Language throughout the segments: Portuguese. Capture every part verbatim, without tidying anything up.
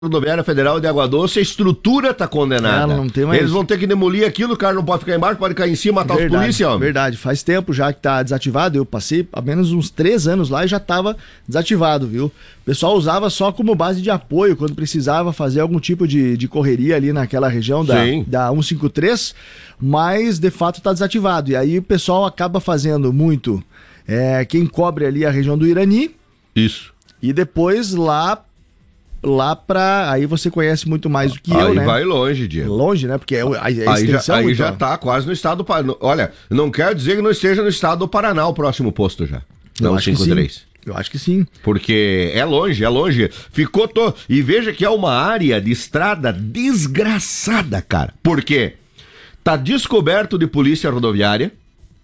Rodoviária Federal de Água Doce, a estrutura tá condenada. É, não tem mais... Eles vão ter que demolir aquilo, o cara não pode ficar embaixo, pode cair em cima, matar verdade, os polícia, homem. Verdade, faz tempo já que tá desativado, eu passei há menos uns três anos lá e já tava desativado, viu? O pessoal usava só como base de apoio, quando precisava fazer algum tipo de, de correria ali naquela região da, da cento e cinquenta e três, mas de fato tá desativado, e aí o pessoal acaba fazendo muito, é, quem cobre ali a região do Irani. Isso. E depois lá... Lá pra... Aí você conhece muito mais do que aí eu, né? Aí vai longe, Diego. Longe, né? Porque é a, a aí já, aí muito... já tá quase no estado do Paraná. Olha, não quero dizer que não esteja no estado do Paraná o próximo posto já. Não, cinquenta e três. Eu acho que sim. Porque é longe, é longe. Ficou... To... E veja que é uma área de estrada desgraçada, cara. Por quê? Tá descoberto de polícia rodoviária,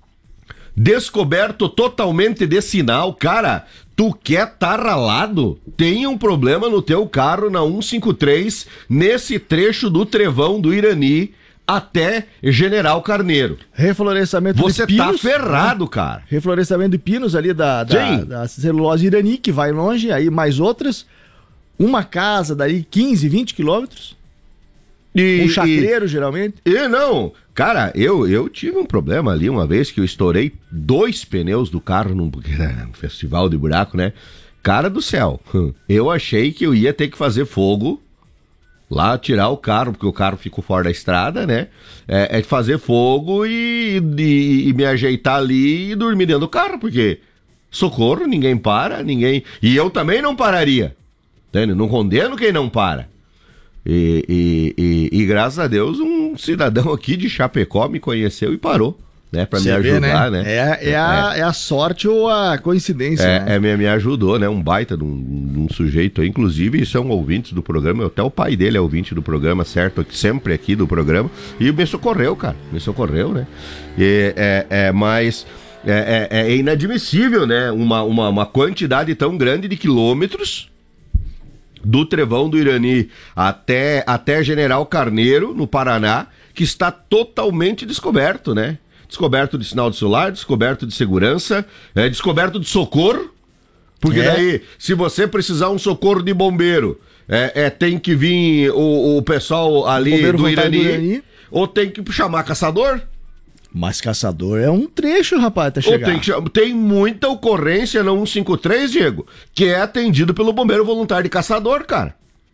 descoberto totalmente de sinal. Cara, tu quer tá ralado? Tem um problema no teu carro na cento e cinquenta e três, nesse trecho do Trevão do Irani até General Carneiro. Reflorestamento Você de pinos. Você tá ferrado, né? Cara. Reflorestamento de pinos ali da, da, da celulose Irani, que vai longe, aí mais outras. Uma casa daí quinze, vinte quilômetros. E, um chacreiro, e, geralmente. E não, cara, eu, eu tive um problema ali uma vez que eu estourei dois pneus do carro num, num festival de buraco, né? Cara do céu, eu achei que eu ia ter que fazer fogo lá, tirar o carro, porque o carro ficou fora da estrada, né? É, é fazer fogo e, e, e me ajeitar ali e dormir dentro do carro, porque socorro, ninguém para, ninguém... E eu também não pararia, entende? Não condeno quem não para. E, e, e, e graças a Deus um cidadão aqui de Chapecó me conheceu e parou, né, pra Você me ajudar, vê, né? né? É, é, é, a, é a sorte ou a coincidência, é, né? É, me, me ajudou, né? Um baita de um, de um sujeito aí, inclusive são ouvintes do programa, até o pai dele é ouvinte do programa, certo? Sempre aqui do programa, e me socorreu, cara, me socorreu, né? E, é, é, mas é, é, é inadmissível, né? Uma, uma, uma quantidade tão grande de quilômetros do Trevão do Irani até, até General Carneiro, no Paraná, que está totalmente descoberto, né? Descoberto de sinal de celular, descoberto de segurança, é, descoberto de socorro, porque é. daí, se você precisar um socorro de bombeiro, é, é, tem que vir o, o pessoal ali do Irani, do Irani, ou tem que chamar caçador. Mas caçador é um trecho, rapaz, até chegar. Tem, que, tem muita ocorrência na cento e cinquenta e três, Diego, que é atendido pelo bombeiro voluntário de caçador, cara.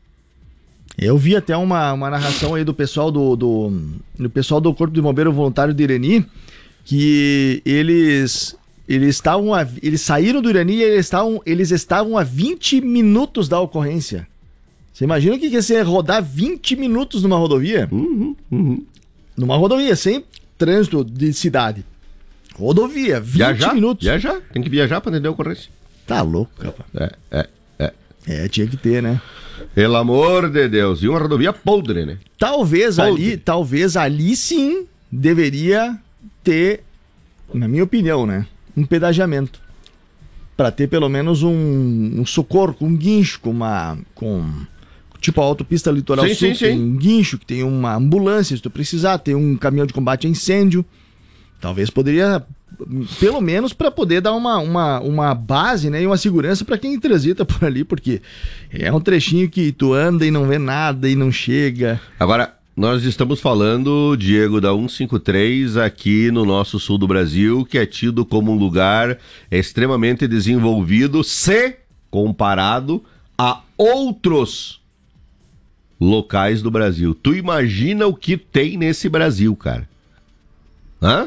Eu vi até uma, uma narração aí do pessoal do, do, do pessoal do Corpo de Bombeiro Voluntário do Irani, que eles eles estavam a, eles saíram do Irani e eles estavam, eles estavam a vinte minutos da ocorrência. Você imagina o que é você rodar vinte minutos numa rodovia? Uhum, uhum. Numa rodovia, sem trânsito de cidade. Rodovia, vinte viajar, minutos. Viajar, tem que viajar pra atender a ocorrência. Tá louco, rapaz. É, é, é. É, tinha que ter, né? Pelo amor de Deus. E uma rodovia podre, né? Talvez podre. ali, talvez ali sim deveria ter, na minha opinião, né? Um pedagiamento. Pra ter pelo menos um, um socorro, com um guincho, com uma... Com... Tipo a autopista Litoral sim, Sul, sim, tem sim. um guincho, que tem uma ambulância, se tu precisar, tem um caminhão de combate a incêndio. Talvez poderia, pelo menos para poder dar uma, uma, uma base, né, e uma segurança para quem transita por ali, porque é um trechinho que tu anda e não vê nada e não chega. Agora, nós estamos falando, Diego, da cento e cinquenta e três aqui no nosso sul do Brasil, que é tido como um lugar extremamente desenvolvido, se comparado a outros locais do Brasil. Tu imagina o que tem nesse Brasil, cara? Hã?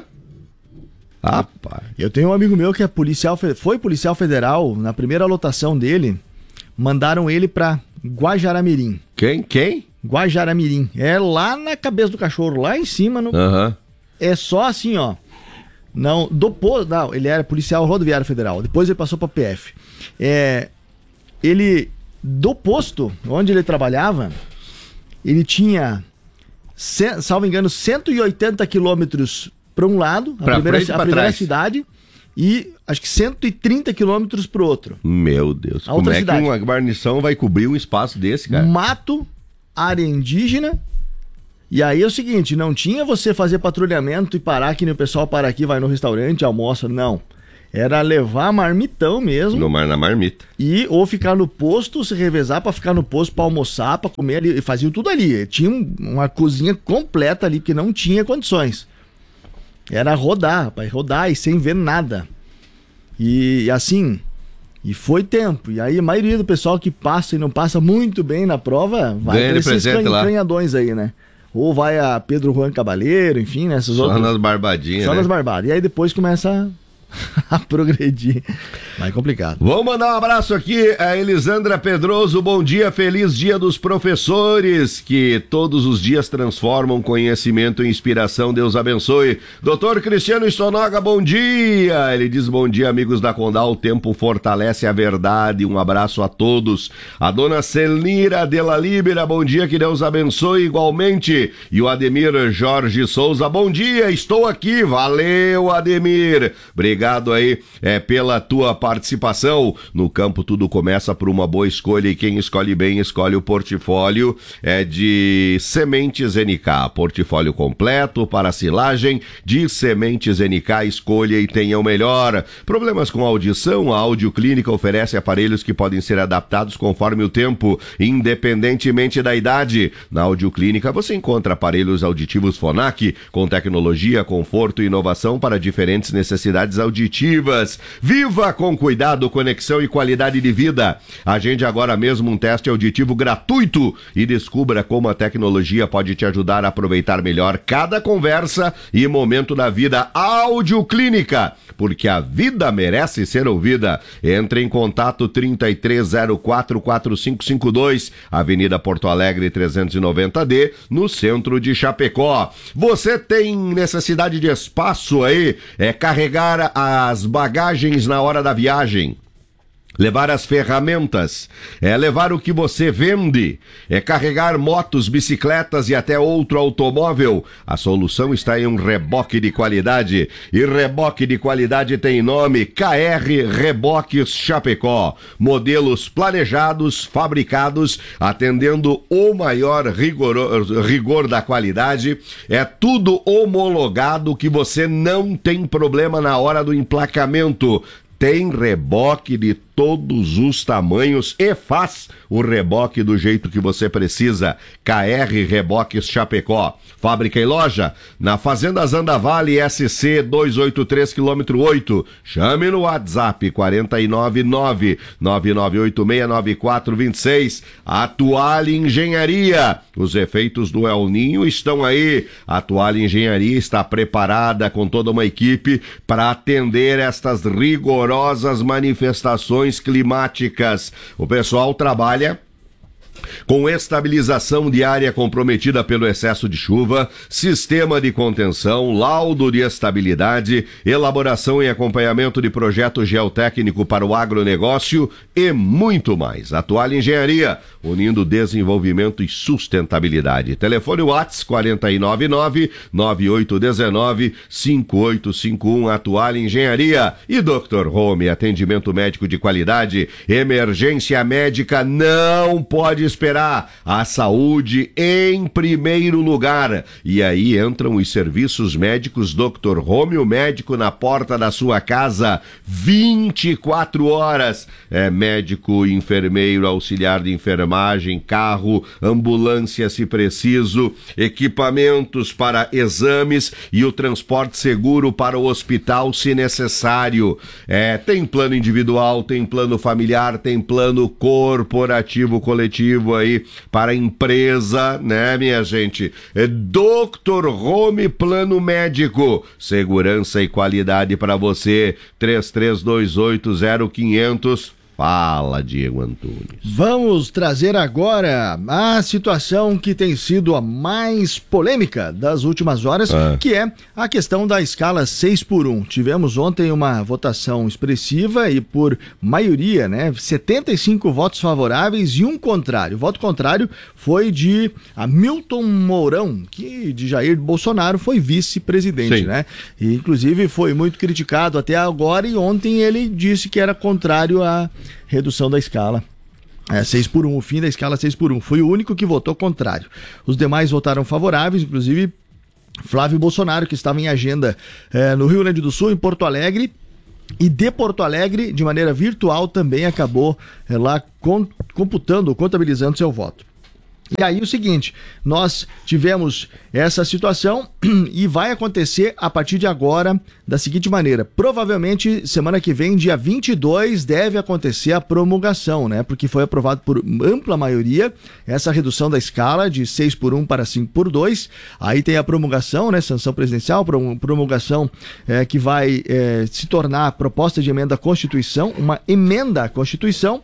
Rapaz. Eu tenho um amigo meu que é policial, foi policial federal, na primeira lotação dele, mandaram ele pra Guajaramirim. Quem? Quem? Guajaramirim. É lá na cabeça do cachorro, lá em cima. No... Uhum. É só assim, ó. Não, do posto, não, ele era policial rodoviário federal, depois ele passou pra P F. É, ele, do posto onde ele trabalhava, ele tinha, salvo engano, cento e oitenta quilômetros para um lado, a pra primeira, frente, a primeira trás. cidade, e acho que cento e trinta quilômetros para o outro. Meu Deus, a como é cidade. que uma guarnição vai cobrir um espaço desse, cara? Mato, área indígena, e aí é o seguinte, não tinha você fazer patrulhamento e parar que nem o pessoal para aqui, vai no restaurante, almoça, não. era levar marmitão mesmo. No mar, na marmita. E ou ficar no posto, se revezar pra ficar no posto pra almoçar, pra comer ali. E faziam tudo ali. Tinha um, uma cozinha completa ali que não tinha condições. Era rodar, rapaz, rodar e sem ver nada. E assim, e foi tempo. E aí a maioria do pessoal que passa e não passa muito bem na prova vai Ganha pra esses can, canhadões aí, né? Ou vai a Pedro Juan Cabaleiro, enfim, né? Essas Só outras... nas barbadinhas, Só né? nas barbadas. E aí depois começa a... a progredir. Mais complicado. Vamos mandar um abraço aqui a Elisandra Pedroso. Bom dia, feliz dia dos professores, que todos os dias transformam conhecimento em inspiração. Deus abençoe. Doutor Cristiano Stonoga, bom dia. Ele diz: bom dia, amigos da Condal. O tempo fortalece a verdade. Um abraço a todos. A dona Celnira Della Libera, bom dia, que Deus abençoe igualmente. E o Ademir Jorge Souza, bom dia, estou aqui. Valeu, Ademir. Obrigado. Obrigado aí é, pela tua participação. No campo tudo começa por uma boa escolha, e quem escolhe bem escolhe o portfólio é de Sementes N K. Portfólio completo para silagem de Sementes N K. Escolha e tenha o melhor. Problemas com audição? A Audioclínica oferece aparelhos que podem ser adaptados conforme o tempo, independentemente da idade. Na Audioclínica você encontra aparelhos auditivos Phonak com tecnologia, conforto e inovação para diferentes necessidades auditivas. Viva com cuidado, conexão e qualidade de vida. Agende agora mesmo um teste auditivo gratuito e descubra como a tecnologia pode te ajudar a aproveitar melhor cada conversa e momento da vida. Audioclínica, porque a vida merece ser ouvida. Entre em contato trinta e três zero quatro, quatro cinco cinco dois, Avenida Porto Alegre trezentos e noventa D, no centro de Chapecó. Você tem necessidade de espaço aí? É carregar as bagagens na hora da viagem, levar as ferramentas, é levar o que você vende, é carregar motos, bicicletas e até outro automóvel. A solução está em um reboque de qualidade. E reboque de qualidade tem nome: K R Reboques Chapecó. Modelos planejados, fabricados, atendendo o maior rigor, rigor da qualidade. É tudo homologado, que você não tem problema na hora do emplacamento. Tem reboque de todos os tamanhos e faz o reboque do jeito que você precisa. K R Reboques Chapecó. Fábrica e loja na Fazenda Zandavale, S C duzentos e oitenta e três, quilômetro oito. Chame no WhatsApp quatro nove nove, nove nove oito seis, nove quatro dois seis. Atual Engenharia. Os efeitos do El Ninho estão aí. A Atual Engenharia está preparada com toda uma equipe para atender estas rigorosas manifestações climáticas. O pessoal trabalha com estabilização de área comprometida pelo excesso de chuva, sistema de contenção, laudo de estabilidade, elaboração e acompanhamento de projeto geotécnico para o agronegócio e muito mais. Atual Engenharia, unindo desenvolvimento e sustentabilidade. Telefone WhatsApp quatro nove nove, nove oito um nove, cinco oito cinco um. Atual Engenharia. E doutor Home, atendimento médico de qualidade. Emergência médica não pode esperar. A saúde em primeiro lugar. E aí entram os serviços médicos doutor Home, o médico na porta da sua casa, vinte e quatro horas. É médico, enfermeiro, auxiliar de enfermagem, carro, ambulância se preciso, equipamentos para exames e o transporte seguro para o hospital se necessário. É, tem plano individual, tem plano familiar, tem plano corporativo, coletivo aí para a empresa, né, minha gente? É doutor Home Plano Médico. Segurança e qualidade para você. três três dois oito zero quinhentos. Fala, Diego Antunes. Vamos trazer agora a situação que tem sido a mais polêmica das últimas horas, ah. que é a questão da escala seis por um. Tivemos ontem uma votação expressiva e por maioria, né, setenta e cinco votos favoráveis e um contrário. O voto contrário foi de Hamilton Mourão, que de Jair Bolsonaro foi vice-presidente, né? E, inclusive foi muito criticado até agora, e ontem ele disse que era contrário a redução da escala é, seis por um, o fim da escala seis por um. Foi o único que votou contrário. Os demais votaram favoráveis, inclusive Flávio Bolsonaro, que estava em agenda é, no Rio Grande do Sul, em Porto Alegre, E de Porto Alegre, de maneira virtual, também acabou é, lá computando, contabilizando seu voto. E aí o seguinte, nós tivemos essa situação e vai acontecer a partir de agora da seguinte maneira, provavelmente semana que vem, dia vinte e dois, deve acontecer a promulgação, né? Porque foi aprovado por ampla maioria essa redução da escala de seis por um para cinco por dois, aí tem a promulgação, né? Sanção presidencial, promulgação é, que vai é, se tornar proposta de emenda à Constituição, uma emenda à Constituição.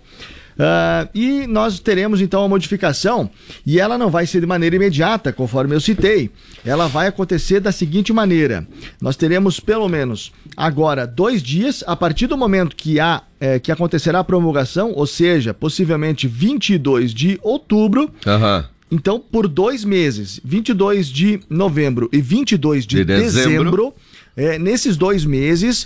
Uh, e nós teremos então a modificação e ela não vai ser de maneira imediata, conforme eu citei, ela vai acontecer da seguinte maneira, nós teremos pelo menos agora dois dias, a partir do momento que, há, é, que acontecerá a promulgação, ou seja, possivelmente vinte e dois de outubro, uhum. Então por dois meses, vinte e dois de novembro e vinte e dois de, de dezembro, dezembro é, nesses dois meses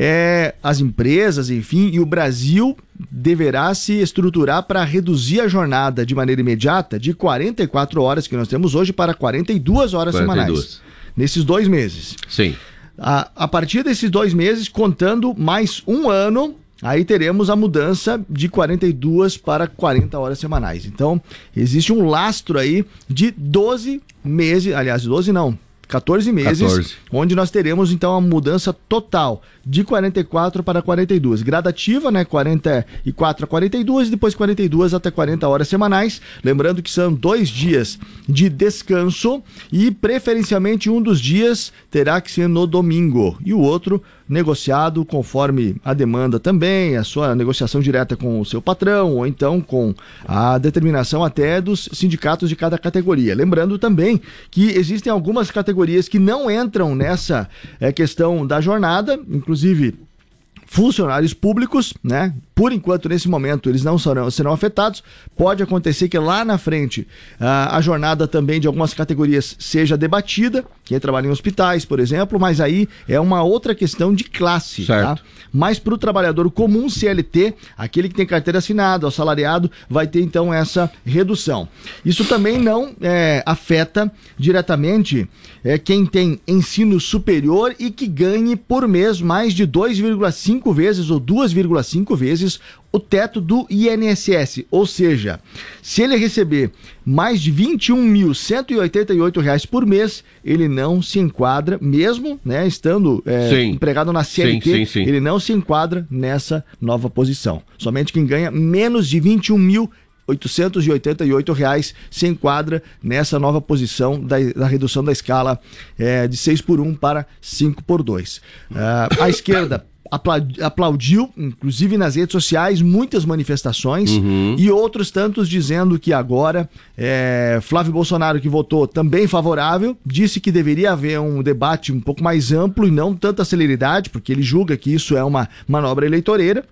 É, as empresas, enfim, e o Brasil deverá se estruturar para reduzir a jornada de maneira imediata de quarenta e quatro horas que nós temos hoje para quarenta e duas horas quarenta e duas semanais. Nesses dois meses. Sim. A, a partir desses dois meses, contando mais um ano, aí teremos a mudança de quarenta e duas para quarenta horas semanais. Então, existe um lastro aí de doze meses, aliás, doze não, quatorze meses, quatorze. Onde nós teremos então a mudança total de quarenta e quatro para quarenta e duas, gradativa, né, quarenta e quatro a quarenta e duas, depois quarenta e duas até quarenta horas semanais, lembrando que são dois dias de descanso e preferencialmente um dos dias terá que ser no domingo e o outro negociado conforme a demanda também, a sua negociação direta com o seu patrão ou então com a determinação até dos sindicatos de cada categoria. Lembrando também que existem algumas categorias que não entram nessa é, questão da jornada, inclusive funcionários públicos, né? Por enquanto, nesse momento, eles não serão, serão afetados. Pode acontecer que lá na frente a, a jornada também de algumas categorias seja debatida, quem trabalha em hospitais, por exemplo, mas aí é uma outra questão de classe, certo. Tá? Mas para o trabalhador comum C L T, aquele que tem carteira assinada, assalariado, vai ter então essa redução. Isso também não é, afeta diretamente é, quem tem ensino superior e que ganhe por mês mais de dois vírgula cinco vezes ou duas vírgula cinco vezes o teto do I N S S, ou seja, se ele receber mais de vinte e um mil cento e oitenta e oito reais por mês, ele não se enquadra, mesmo né, estando é, empregado na C L T, sim, sim, sim. Ele não se enquadra nessa nova posição. Somente quem ganha menos de vinte e um mil oitocentos e oitenta e oito reais se enquadra nessa nova posição da, da redução da escala é, de seis por um para cinco por dois. Uh, a esquerda aplaudiu, inclusive nas redes sociais, muitas manifestações uhum. e outros tantos dizendo que agora é, Flávio Bolsonaro, que votou também favorável, disse que deveria haver um debate um pouco mais amplo e não tanta celeridade, porque ele julga que isso é uma manobra eleitoreira,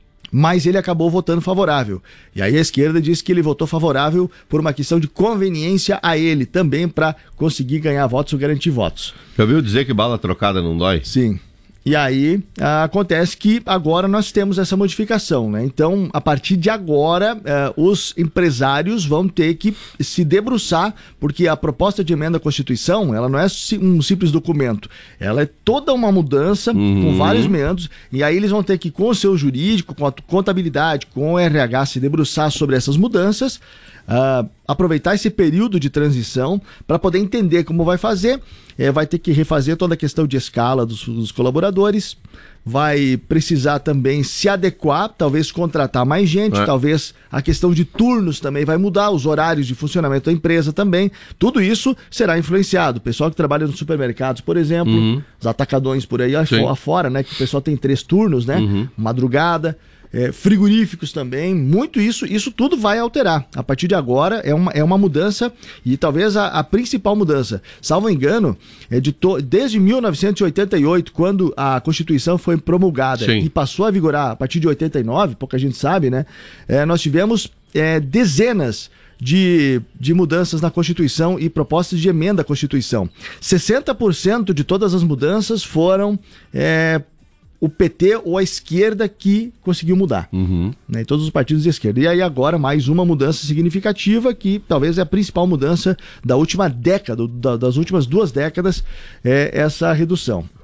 mas ele acabou votando favorável. E aí a esquerda disse que ele votou favorável por uma questão de conveniência a ele, também para conseguir ganhar votos ou garantir votos. Já ouviu dizer que bala trocada não dói? Sim. E aí ah, acontece que agora nós temos essa modificação, né? Então, a partir de agora, eh, os empresários vão ter que se debruçar, porque a proposta de emenda à Constituição, ela não é um simples documento, ela é toda uma mudança uhum. com vários meandros, e aí eles vão ter que, com o seu jurídico, com a contabilidade, com o R H, se debruçar sobre essas mudanças, Uh, aproveitar esse período de transição para poder entender como vai fazer, é, vai ter que refazer toda a questão de escala dos, dos colaboradores, vai precisar também se adequar, talvez contratar mais gente, é. talvez a questão de turnos também vai mudar, os horários de funcionamento da empresa também, tudo isso será influenciado. O pessoal que trabalha nos supermercados, por exemplo, uhum. os atacadões por aí afora, né, que o pessoal tem três turnos, né, uhum. madrugada, É, frigoríficos também, muito isso, isso tudo vai alterar. A partir de agora é uma, é uma mudança e talvez a, a principal mudança, salvo engano, é de to, desde mil novecentos e oitenta e oito, quando a Constituição foi promulgada Sim. e passou a vigorar a partir de oitenta e nove, pouca gente sabe, né? É, nós tivemos é, dezenas De, de mudanças na Constituição e propostas de emenda à Constituição. sessenta por cento de todas as mudanças foram é, o P T ou a esquerda que conseguiu mudar, uhum. né, todos os partidos de esquerda. E aí agora mais uma mudança significativa, que talvez é a principal mudança da última década, da, das últimas duas décadas, é essa redução.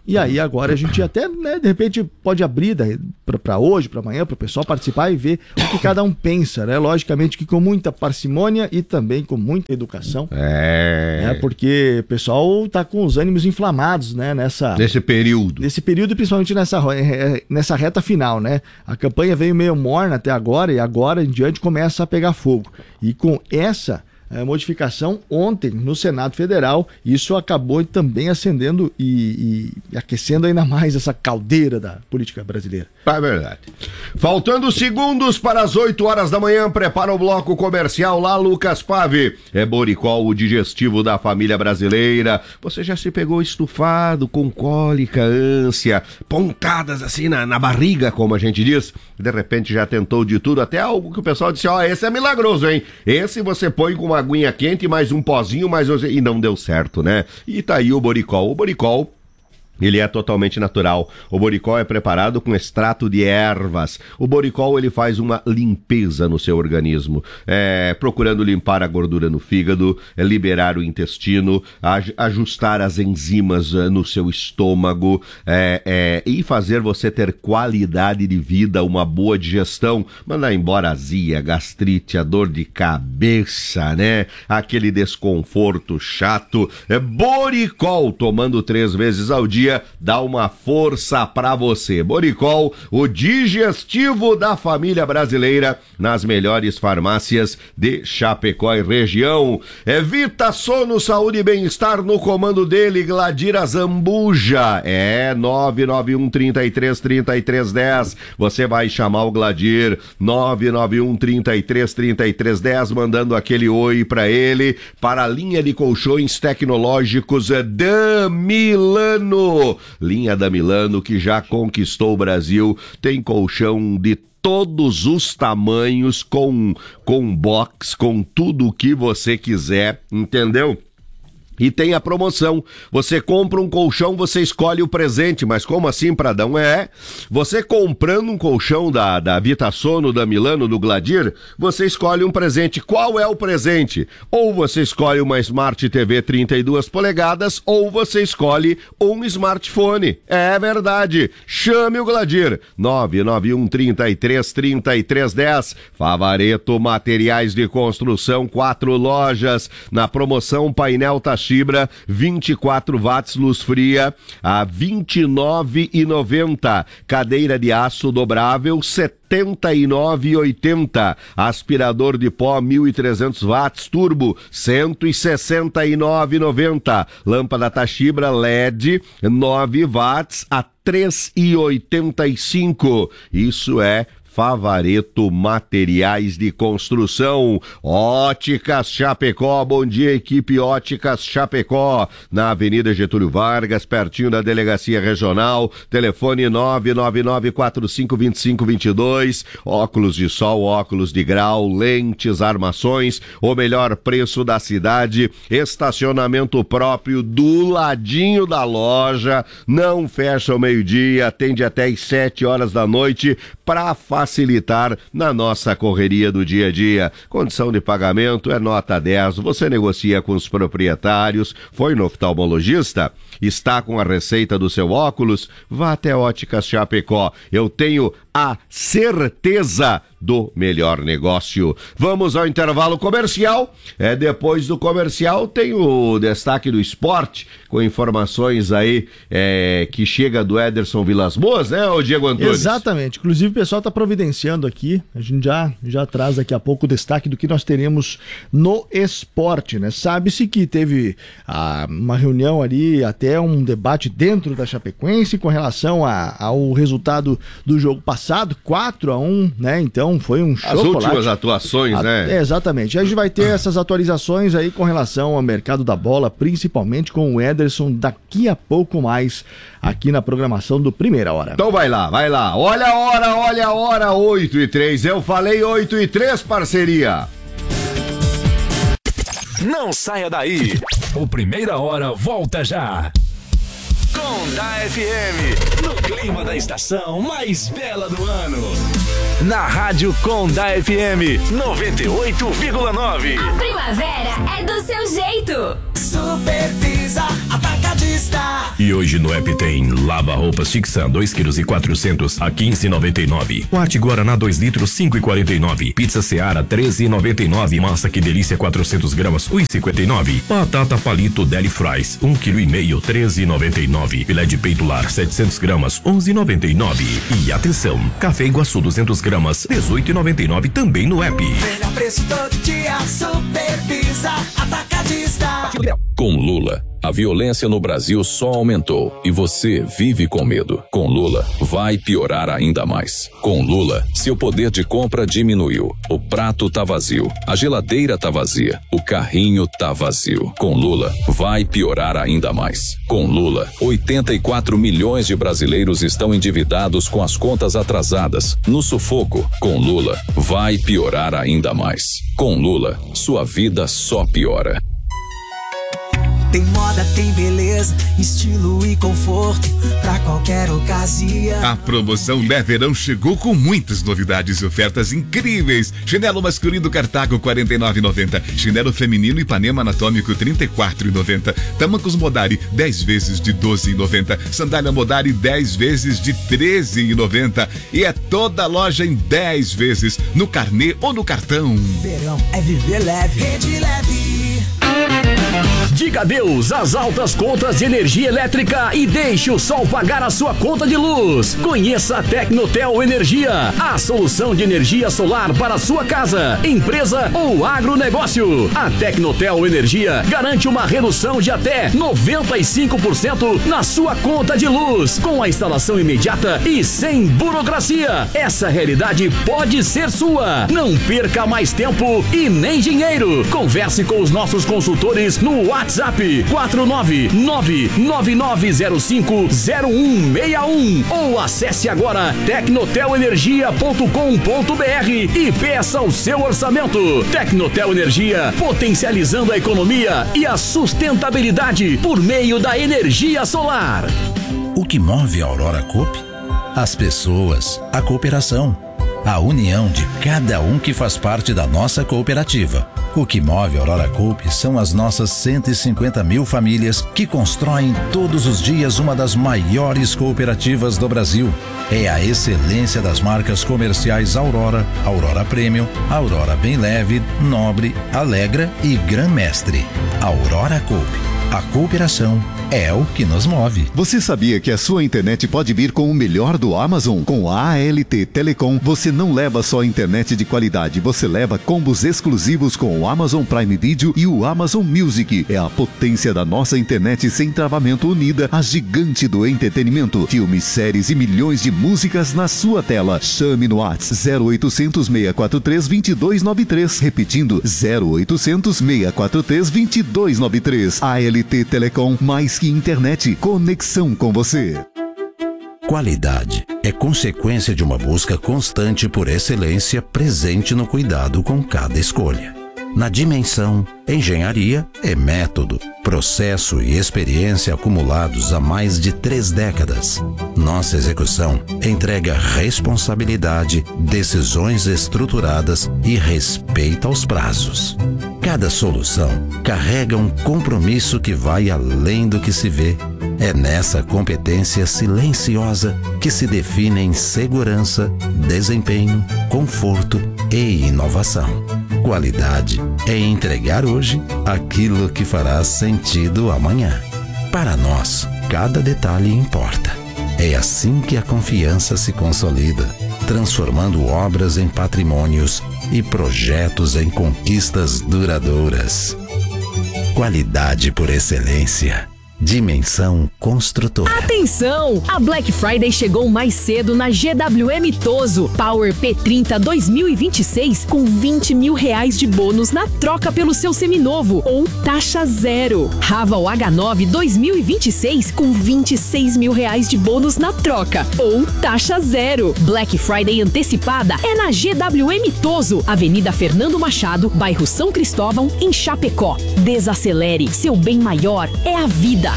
E aí agora a gente até, né, de repente pode abrir para hoje, para amanhã, para o pessoal participar e ver o que cada um pensa, né? Logicamente que com muita parcimônia e também com muita educação. É. Né? Porque o pessoal tá com os ânimos inflamados, né? Nessa, nesse período. Nesse período, principalmente nessa, nessa reta final, né? A campanha veio meio morna até agora e agora em diante começa a pegar fogo. E com essa a modificação ontem no Senado Federal, isso acabou também acendendo e, e aquecendo ainda mais essa caldeira da política brasileira. É verdade. Faltando segundos para as oito horas da manhã, prepara o bloco comercial lá, Lucas Pave. É Boricol, o digestivo da família brasileira. Você já se pegou estufado, com cólica, ânsia, pontadas assim na, na barriga, como a gente diz? De repente já tentou de tudo, até algo que o pessoal disse, ó, oh, esse é milagroso, hein? Esse você põe com uma aguinha quente, mais um pozinho, mais um... E não deu certo, né? E tá aí o Boricol. O Boricol, ele é totalmente natural. O Boricol é preparado com extrato de ervas. O Boricol, ele faz uma limpeza no seu organismo, é, procurando limpar a gordura no fígado, é, liberar o intestino, aj- ajustar as enzimas uh, no seu estômago, é, é, e fazer você ter qualidade de vida, uma boa digestão, mandar embora a azia, a gastrite, a dor de cabeça, né? Aquele desconforto chato. É Boricol, tomando três vezes ao dia, dá uma força pra você. Boricol, o digestivo da família brasileira, nas melhores farmácias de Chapecó e região. É Vita Sono, saúde e bem-estar no comando dele, Gladira Zambuja. É nove nove um, trinta e três, trinta e três, dez. Você vai chamar o Gladir, nove nove um, trinta e três, trinta e três, dez, mandando aquele oi pra ele, para a linha de colchões tecnológicos da Milano. Linha da Milano, que já conquistou o Brasil, tem colchão de todos os tamanhos, com, com box, com tudo o que você quiser, entendeu? E tem a promoção, você compra um colchão, você escolhe o presente, mas como assim, Pradão? É, você comprando um colchão da, da Vita Sono, da Milano, do Gladir, você escolhe um presente. Qual é o presente? Ou você escolhe uma Smart T V trinta e duas polegadas, ou você escolhe um smartphone. É verdade, chame o Gladir, nove nove um, trinta e três, trinta e três, dez. Favareto Materiais de Construção, quatro lojas, na promoção painel Taxibra, vinte e quatro watts, luz fria, a vinte e nove reais e noventa centavos. Cadeira de aço dobrável, setenta e nove reais e oitenta centavos. Aspirador de pó, mil e trezentos watts, turbo, cento e sessenta e nove reais e noventa centavos. Lâmpada Taxibra L E D, nove watts, a três reais e oitenta e cinco centavos. Isso é Favareto Materiais de Construção. Óticas Chapecó, bom dia, equipe Óticas Chapecó, na Avenida Getúlio Vargas, pertinho da Delegacia Regional, telefone nove nove nove, quatro cinco dois cinco dois dois, óculos de sol, óculos de grau, lentes, armações, o melhor preço da cidade, estacionamento próprio do ladinho da loja, não fecha ao meio-dia, atende até às sete horas da noite, para facilitar na nossa correria do dia a dia. Condição de pagamento é nota dez, você negocia com os proprietários, foi no oftalmologista, está com a receita do seu óculos, vá até Óticas Chapecó, eu tenho a certeza do melhor negócio. Vamos ao intervalo comercial, é, depois do comercial tem o destaque do esporte, com informações aí é, que chega do Ederson Vilas Boas, né, o Diego Antunes? Exatamente, inclusive o pessoal está providenciando aqui, a gente já, já traz daqui a pouco o destaque do que nós teremos no esporte, né? Sabe-se que teve ah, uma reunião ali, até um debate dentro da Chapecoense com relação a, ao resultado do jogo passado, quatro a um, né? Então foi um chocolate. As últimas atuações, a, né? É, exatamente. A gente vai ter essas atualizações aí com relação ao mercado da bola, principalmente com o Ederson, daqui a pouco mais aqui na programação do Primeira Hora. Então vai lá, vai lá. Olha a hora, olha a hora, oito e três. Eu falei oito e três, parceria. Não saia daí. O Primeira Hora volta já. Conda F M, no clima da estação mais bela do ano. Na Rádio Conda F M, noventa e oito vírgula nove. A primavera é do seu jeito. Supervisa, atacadista. Atacadista. E hoje no app tem lava roupas Tixan dois quilos e quatrocentos a quinze e noventa e nove. Quarte Guaraná dois litros cinco e quarenta e nove. Pizza Seara treze e noventa e nove. Massa que delícia quatrocentos gramas um e cinquenta e nove. Batata Palito Deli Fries um quilo e meio treze e noventa e nove. Filé de peito lar setecentos gramas onze e noventa e nove. E atenção, Café Iguaçu duzentos gramas dezoito e noventa e nove também no app. Melhor preço todo dia, Supervisa Atacadista. Com Lula, a violência no Brasil só aumentou e você vive com medo. Com Lula, vai piorar ainda mais. Com Lula, seu poder de compra diminuiu. O prato tá vazio, a geladeira tá vazia, o carrinho tá vazio. Com Lula, vai piorar ainda mais. Com Lula, oitenta e quatro milhões de brasileiros estão endividados com as contas atrasadas, no sufoco. Com Lula, vai piorar ainda mais. Com Lula, sua vida só piora. Tem moda, tem beleza, estilo e conforto pra qualquer ocasião. A promoção Lé Verão chegou com muitas novidades e ofertas incríveis. Chinelo masculino Cartago quarenta e nove reais e noventa centavos. Chinelo feminino Ipanema Anatômico trinta e quatro reais e noventa centavos. Tamancos Modari dez vezes de doze reais e noventa centavos. Sandália Modari dez vezes de treze reais e noventa centavos. E é toda a loja em dez vezes no carnê ou no cartão. Verão é viver leve. Rede Leve. Diga adeus às altas contas de energia elétrica e deixe o sol pagar a sua conta de luz. Conheça a Tecnotel Energia, a solução de energia solar para a sua casa, empresa ou agronegócio. A Tecnotel Energia garante uma redução de até noventa e cinco por cento na sua conta de luz, com a instalação imediata e sem burocracia. Essa realidade pode ser sua. Não perca mais tempo e nem dinheiro. Converse com os nossos consultores no WhatsApp quatro nove nove nove nove zero cinco zero um seis um ou acesse agora tecnotel energia ponto com ponto br e peça o seu orçamento. Tecnotel Energia, potencializando a economia e a sustentabilidade por meio da energia solar. O que move a Aurora Coop? As pessoas, a cooperação, a união de cada um que faz parte da nossa cooperativa. O que move a Aurora Coop são as nossas cento e cinquenta mil famílias que constroem todos os dias uma das maiores cooperativas do Brasil. É a excelência das marcas comerciais Aurora, Aurora Premium, Aurora Bem Leve, Nobre, Alegra e Gran Mestre. Aurora Coop. A cooperação é o que nos move. Você sabia que a sua internet pode vir com o melhor do Amazon? Com a A L T Telecom, você não leva só internet de qualidade, você leva combos exclusivos com o Amazon Prime Video e o Amazon Music. É a potência da nossa internet sem travamento unida à gigante do entretenimento. Filmes, séries e milhões de músicas na sua tela. Chame no WhatsApp zero oitocentos, seis quatro três, dois dois nove três. Repetindo, zero oitocentos, seis quatro três, dois dois nove três. A L T Telecom, mais que internet, conexão com você. Qualidade é consequência de uma busca constante por excelência presente no cuidado com cada escolha. Na Dimensão, engenharia é método, processo e experiência acumulados há mais de três décadas. Nossa execução entrega responsabilidade, decisões estruturadas e respeito aos prazos. Cada solução carrega um compromisso que vai além do que se vê. É nessa competência silenciosa que se definem segurança, desempenho, conforto e inovação. Qualidade é entregar hoje aquilo que fará sentido amanhã. Para nós, cada detalhe importa. É assim que a confiança se consolida, transformando obras em patrimônios e projetos em conquistas duradouras. Qualidade por excelência. Dimensão Construtora. Atenção! A Black Friday chegou mais cedo na G W M Toso. Power P trinta dois mil e vinte e seis com vinte mil reais de bônus na troca pelo seu seminovo ou taxa zero. Raval H nove dois mil e vinte e seis com vinte e seis mil reais de bônus na troca ou taxa zero. Black Friday antecipada é na G W M Toso, Avenida Fernando Machado, bairro São Cristóvão, em Chapecó. Desacelere, seu bem maior é a vida.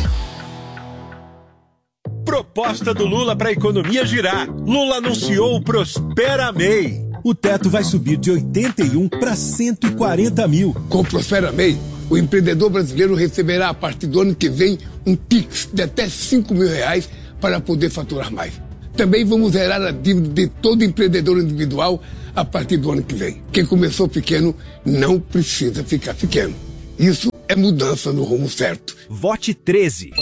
Proposta do Lula para a economia girar. Lula anunciou o Prospera M E I. O teto vai subir de oitenta e um para cento e quarenta mil. Com o Prospera M E I, O empreendedor brasileiro receberá a partir do ano que vem um Pix de até cinco mil reais para poder faturar mais. Também vamos zerar a dívida de todo empreendedor individual a partir do ano que vem. Quem começou pequeno não precisa ficar pequeno. Isso é mudança no rumo certo. Vote treze.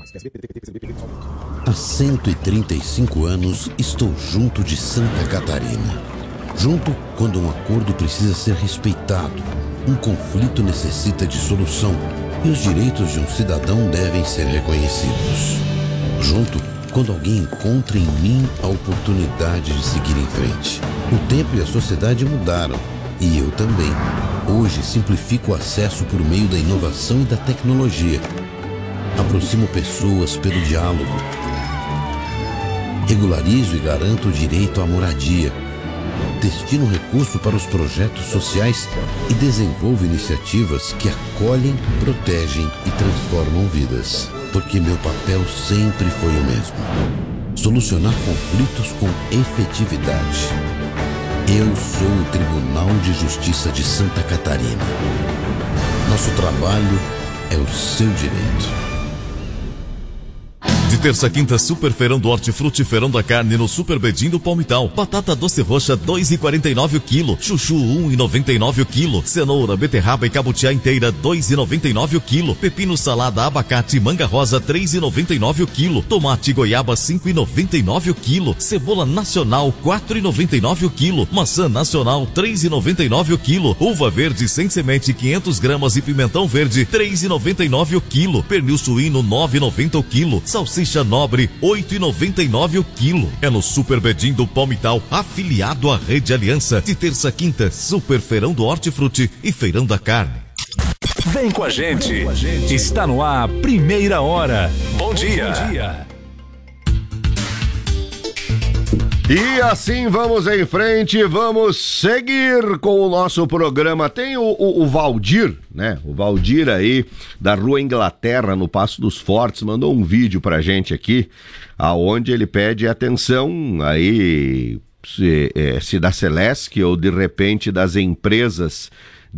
Há cento e trinta e cinco anos estou junto de Santa Catarina. Junto quando um acordo precisa ser respeitado, um conflito necessita de solução e os direitos de um cidadão devem ser reconhecidos. Junto quando alguém encontra em mim a oportunidade de seguir em frente. O tempo e a sociedade mudaram, e eu também. Hoje simplifico o acesso por meio da inovação e da tecnologia. Aproximo pessoas pelo diálogo. Regularizo e garanto o direito à moradia. Destino recurso para os projetos sociais e desenvolvo iniciativas que acolhem, protegem e transformam vidas. Porque meu papel sempre foi o mesmo: solucionar conflitos com efetividade. Eu sou o Tribunal de Justiça de Santa Catarina. Nosso trabalho é o seu direito. De terça a quinta, Super Feirão do Hortifruti, Feirão da Carne no Super Bedim do Palmital. Batata doce roxa, dois reais e quarenta e nove o quilo. Chuchu, um real e noventa e nove o quilo. Cenoura, beterraba e cabutiá inteira, dois reais e noventa e nove o quilo. Pepino, salada, abacate, manga rosa, três reais e noventa e nove o quilo. Tomate goiaba, cinco reais e noventa e nove o quilo. Cebola nacional, quatro reais e noventa e nove o quilo. Maçã nacional, três reais e noventa e nove o quilo. Uva verde sem semente, quinhentas gramas e pimentão verde, três reais e noventa e nove o quilo. Pernil suíno, nove reais e noventa o quilo. Salsicha nobre, oito reais e noventa e nove o quilo. É no Super Bedim do Palmital, afiliado à Rede Aliança. De terça a quinta, Super Feirão do Hortifruti e Feirão da Carne. Vem com a gente. Está no ar, Primeira Hora. Bom dia. Bom dia. E assim vamos em frente, vamos seguir com o nosso programa. Tem o, o, o Valdir, né? O Valdir aí, da Rua Inglaterra, no Passo dos Fortes, mandou um vídeo pra gente aqui, aonde ele pede atenção aí, se, é, se da Celesc ou de repente das empresas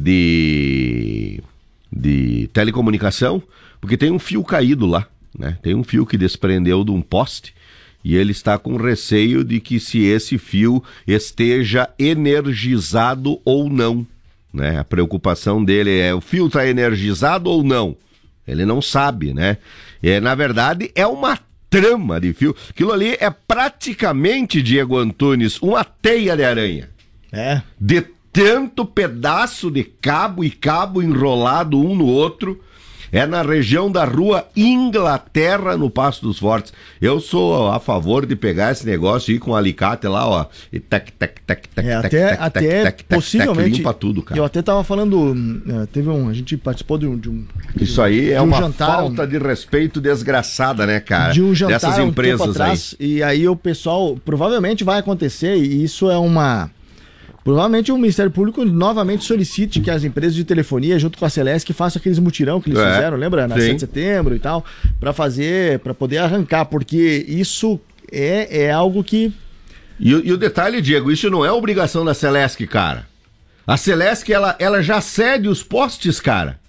de, de telecomunicação, porque tem um fio caído lá, né? Tem um fio que desprendeu de um poste. E ele está com receio de que se esse fio esteja energizado ou não, né? A preocupação dele é: o fio está energizado ou não? Ele não sabe, né? É, na verdade, é uma trama de fio. Aquilo ali é praticamente, Diego Antunes, uma teia de aranha. É. De tanto pedaço de cabo e cabo enrolado um no outro. É na região da Rua Inglaterra, no Passo dos Fortes. Eu sou a favor de pegar esse negócio e ir com um alicate lá, ó. E tac, tac, tac, tac, é, tac, até, tac, até tac, possivelmente. Tac, limpa tudo, cara. Eu até tava falando, teve um, a gente participou de um, de um Isso aí é um uma jantar, falta de respeito desgraçada, né, cara? De um jantar dessas um empresas tempo atrás, aí. E aí o pessoal provavelmente vai acontecer, e isso é uma provavelmente o Ministério Público novamente solicite que as empresas de telefonia, junto com a Celesc, façam aqueles mutirão que eles é, fizeram, lembra? Na sete de setembro e tal, para fazer, para poder arrancar, porque isso é, é algo que... E, e o detalhe, Diego, isso não é obrigação da Celesc, cara. A Celesc, ela, ela já cede os postes, cara.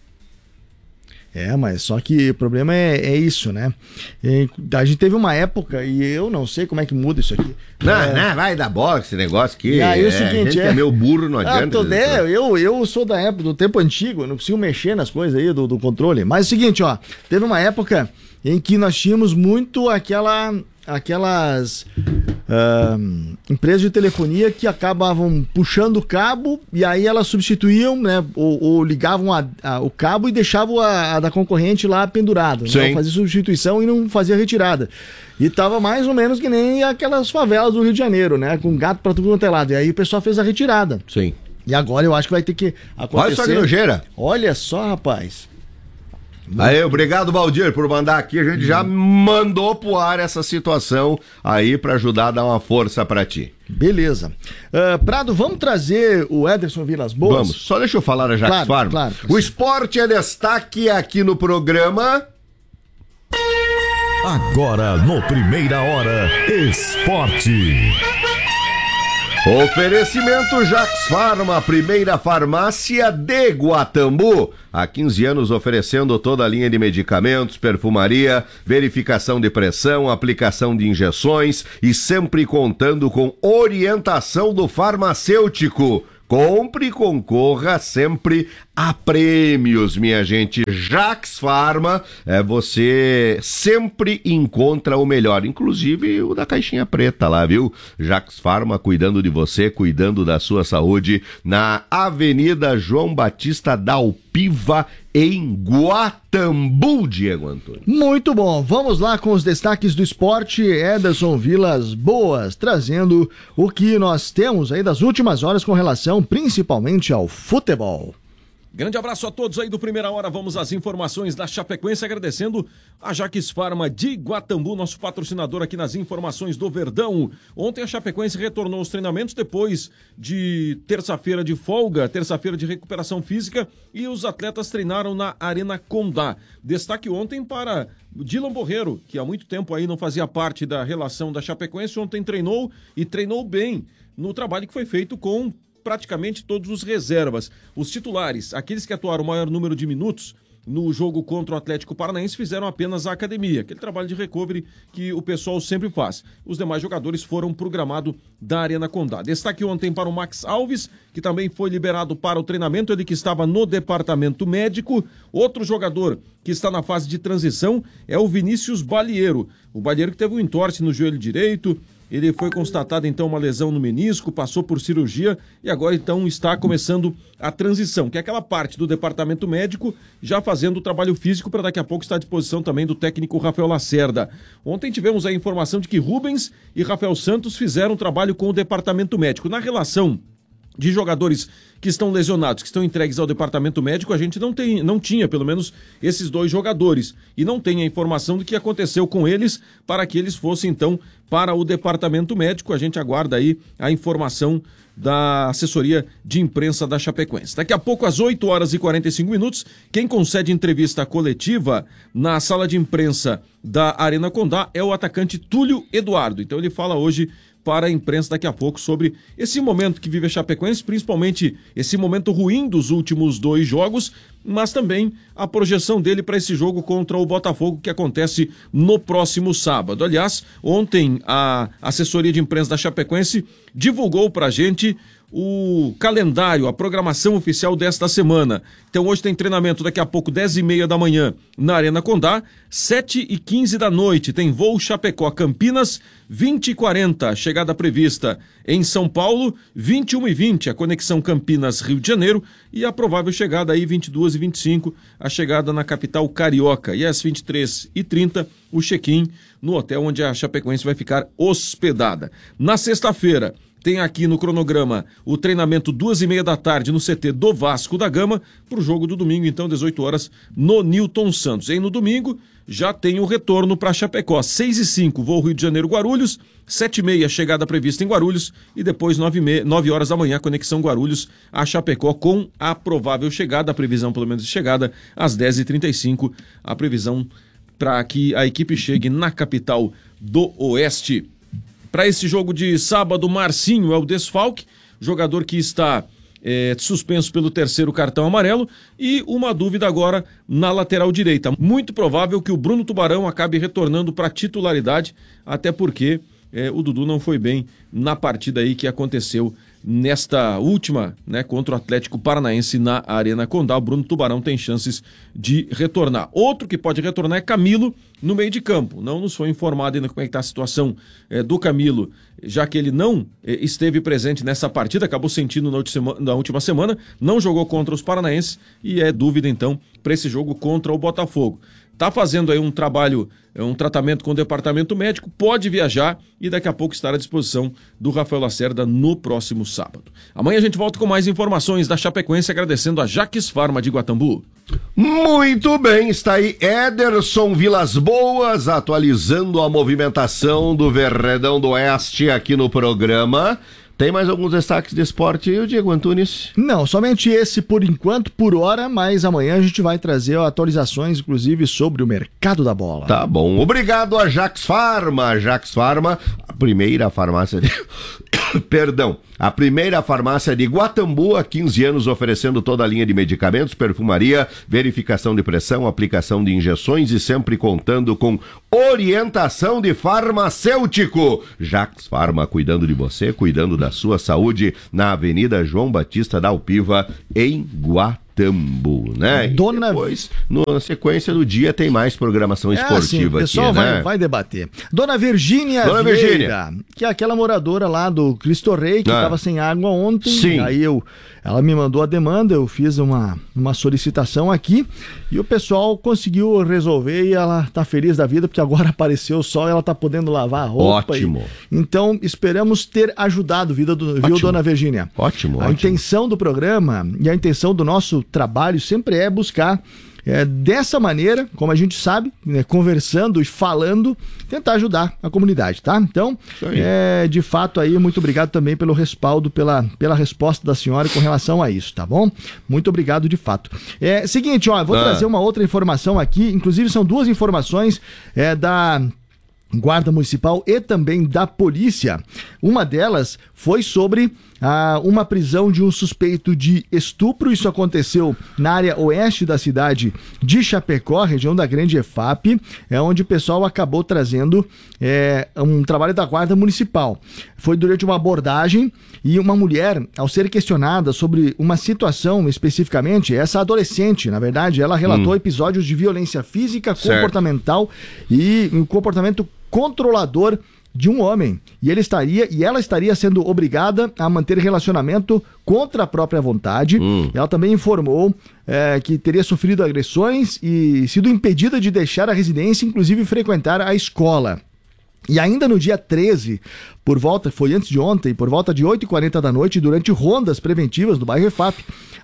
É, mas só que o problema é, é isso, né? E a gente teve uma época, e eu não sei como é que muda isso aqui. Não, é... não, vai dar bola esse negócio aqui. E aí é, o seguinte, a gente é... é meu burro, não adianta. Ah, tô, é, eu, eu sou da época, do tempo antigo, eu não preciso mexer nas coisas aí do, do controle. Mas é o seguinte, ó, teve uma época em que nós tínhamos muito aquela... aquelas uh, empresas de telefonia que acabavam puxando o cabo e aí elas substituíam, né, ou, ou ligavam a, a, o cabo e deixavam a, a da concorrente lá pendurado, né, fazia substituição e não fazia retirada. E tava mais ou menos que nem aquelas favelas do Rio de Janeiro, né, com gato pra tudo quanto é lado. E aí o pessoal fez a retirada. Sim. E agora eu acho que vai ter que acontecer. Olha só que nojeira. Olha só, rapaz. Aí, obrigado, Valdir, por mandar aqui. A gente já mandou pro ar essa situação aí pra ajudar a dar uma força pra ti. Beleza. Uh, Prado, vamos trazer o Ederson Vilas Boas? Vamos. Só deixa eu falar a Jax claro, Farm. Claro, o esporte é destaque aqui no programa. Agora, no Primeira Hora, Esporte. Oferecimento Jax Farma, a primeira farmácia de Guatambu. Há quinze anos oferecendo toda a linha de medicamentos, perfumaria, verificação de pressão, aplicação de injeções e sempre contando com orientação do farmacêutico. Compre e concorra sempre a prêmios, minha gente. Jax Farma, é, você sempre encontra o melhor, inclusive o da caixinha preta lá, viu? Jax Farma cuidando de você, cuidando da sua saúde, na Avenida João Batista da Alpiva, em Guatambu, Diego Antônio. Muito bom, vamos lá com os destaques do esporte. Ederson Vilas Boas, trazendo o que nós temos aí das últimas horas com relação principalmente ao futebol. Grande abraço a todos aí do Primeira Hora, vamos às informações da Chapecoense, agradecendo a Jax Farma de Guatambu, nosso patrocinador aqui nas informações do Verdão. Ontem a Chapecoense retornou aos treinamentos depois de terça-feira de folga, terça-feira de recuperação física, e os atletas treinaram na Arena Condá. Destaque ontem para Dylan Borreiro, que há muito tempo aí não fazia parte da relação da Chapecoense, ontem treinou e treinou bem no trabalho que foi feito com praticamente todos os reservas. Os titulares, aqueles que atuaram o maior número de minutos no jogo contra o Atlético Paranaense, fizeram apenas a academia, aquele trabalho de recovery que o pessoal sempre faz. Os demais jogadores foram pro gramado da Arena Condá. Destaque ontem para o Max Alves, que também foi liberado para o treinamento, ele que estava no departamento médico. Outro jogador que está na fase de transição é o Vinícius Balieiro. O Balieiro que teve um entorse no joelho direito. Ele foi constatado então uma lesão no menisco, passou por cirurgia e agora então está começando a transição, que é aquela parte do departamento médico já fazendo o trabalho físico para daqui a pouco estar à disposição também do técnico Rafael Lacerda. Ontem tivemos a informação de que Rubens e Rafael Santos fizeram trabalho com o departamento médico. Na relação de jogadores que estão lesionados, que estão entregues ao departamento médico, a gente não, tem, não tinha, pelo menos, esses dois jogadores. E não tem a informação do que aconteceu com eles para que eles fossem, então, para o departamento médico. A gente aguarda aí a informação da assessoria de imprensa da Chapecoense. Daqui a pouco, às oito horas e quarenta e cinco minutos, quem concede entrevista coletiva na sala de imprensa da Arena Condá é o atacante Túlio Eduardo. Então ele fala hoje para a imprensa daqui a pouco sobre esse momento que vive a Chapecoense, principalmente esse momento ruim dos últimos dois jogos, mas também a projeção dele para esse jogo contra o Botafogo que acontece no próximo sábado. Aliás, ontem a assessoria de imprensa da Chapecoense divulgou para a gente o calendário, a programação oficial desta semana. Então hoje tem treinamento daqui a pouco, dez e meia da manhã, na Arena Condá, sete e quinze da noite, tem voo Chapecó Campinas, vinte e quarenta, chegada prevista em São Paulo, vinte e uma e vinte, a conexão Campinas-Rio de Janeiro, e a provável chegada aí vinte e duas e vinte e cinco, a chegada na capital carioca, e às vinte e três e trinta, o check-in no hotel onde a Chapecoense vai ficar hospedada. Na sexta-feira, tem aqui no cronograma o treinamento duas e meia da tarde no C T do Vasco da Gama, para o jogo do domingo, então, dezoito horas, no Newton Santos. E no domingo já tem o retorno para Chapecó, seis e cinco, voo Rio de Janeiro-Guarulhos, sete e meia, chegada prevista em Guarulhos, e depois nove horas da manhã, conexão Guarulhos a Chapecó, com a provável chegada, a previsão pelo menos de chegada, às dez e trinta e cinco, a previsão para que a equipe chegue na capital do Oeste. Para esse jogo de sábado, Marcinho é o desfalque, jogador que está é, suspenso pelo terceiro cartão amarelo, e uma dúvida agora na lateral direita. Muito provável que o Bruno Tubarão acabe retornando para titularidade, até porque é, o Dudu não foi bem na partida aí que aconteceu nesta última, né, contra o Atlético Paranaense na Arena Condá. O Bruno Tubarão tem chances de retornar. Outro que pode retornar é Camilo no meio de campo. Não nos foi informado ainda como é que está a situação é, do Camilo, já que ele não é, esteve presente nessa partida, acabou sentindo na última, na última semana, não jogou contra os paranaenses e é dúvida então para esse jogo contra o Botafogo. Está fazendo aí um trabalho, um tratamento com o departamento médico, pode viajar e daqui a pouco estará à disposição do Rafael Lacerda no próximo sábado. Amanhã a gente volta com mais informações da Chapecoense, agradecendo a Jax Farma de Guatambu. Muito bem, está aí Ederson Vilas Boas atualizando a movimentação do Verdão do Oeste aqui no programa. Tem mais alguns destaques de esporte aí, Diego Antunes? Não, somente esse por enquanto, por hora, mas amanhã a gente vai trazer atualizações, inclusive, sobre o mercado da bola. Tá bom. Obrigado a Jax Farma. Jax Farma, primeira farmácia de... Perdão, a primeira farmácia de Guatambu há quinze anos oferecendo toda a linha de medicamentos, perfumaria, verificação de pressão, aplicação de injeções e sempre contando com orientação de farmacêutico. Jax Farma, cuidando de você, cuidando da sua saúde, na Avenida João Batista da Alpiva, em Guatambu, né? Dona... E depois, na sequência do dia, tem mais programação É esportiva assim, o pessoal aqui, vai, né? vai debater. Dona Virgínia Dona Vieira, Virgínia. que é aquela moradora lá do Cristo Rei, que Ah. estava sem água ontem. Sim. Aí eu, ela me mandou a demanda, eu fiz uma, uma solicitação aqui e o pessoal conseguiu resolver e ela tá feliz da vida porque agora apareceu o sol e ela tá podendo lavar a roupa. Ótimo. E, então esperamos ter ajudado a vida do, viu, Ótimo. Dona Virgínia? Ótimo, A ótimo. intenção do programa e a intenção do nosso trabalho sempre é buscar é, dessa maneira, como a gente sabe, né, conversando e falando, tentar ajudar a comunidade, tá? Então, é, de fato aí, muito obrigado também pelo respaldo, pela, pela resposta da senhora com relação a isso, tá bom? Muito obrigado de fato. É seguinte, ó, eu vou Ah. trazer uma outra informação aqui, inclusive são duas informações é, da Guarda Municipal e também da polícia. Uma delas foi sobre ah, uma prisão de um suspeito de estupro. Isso aconteceu na área oeste da cidade de Chapecó, região da Grande E F A P, é onde o pessoal acabou trazendo é, um trabalho da Guarda Municipal. Foi durante uma abordagem e uma mulher, ao ser questionada sobre uma situação especificamente, essa adolescente, na verdade, ela relatou Hum. episódios de violência física, Certo. comportamental e um comportamento controlador de um homem. E ele estaria e ela estaria sendo obrigada a manter relacionamento contra a própria vontade. Hum. Ela também informou é, que teria sofrido agressões e sido impedida de deixar a residência, inclusive frequentar a escola. E ainda no dia treze, por volta, foi antes de ontem, por volta de oito e quarenta da noite, durante rondas preventivas do bairro E F A P,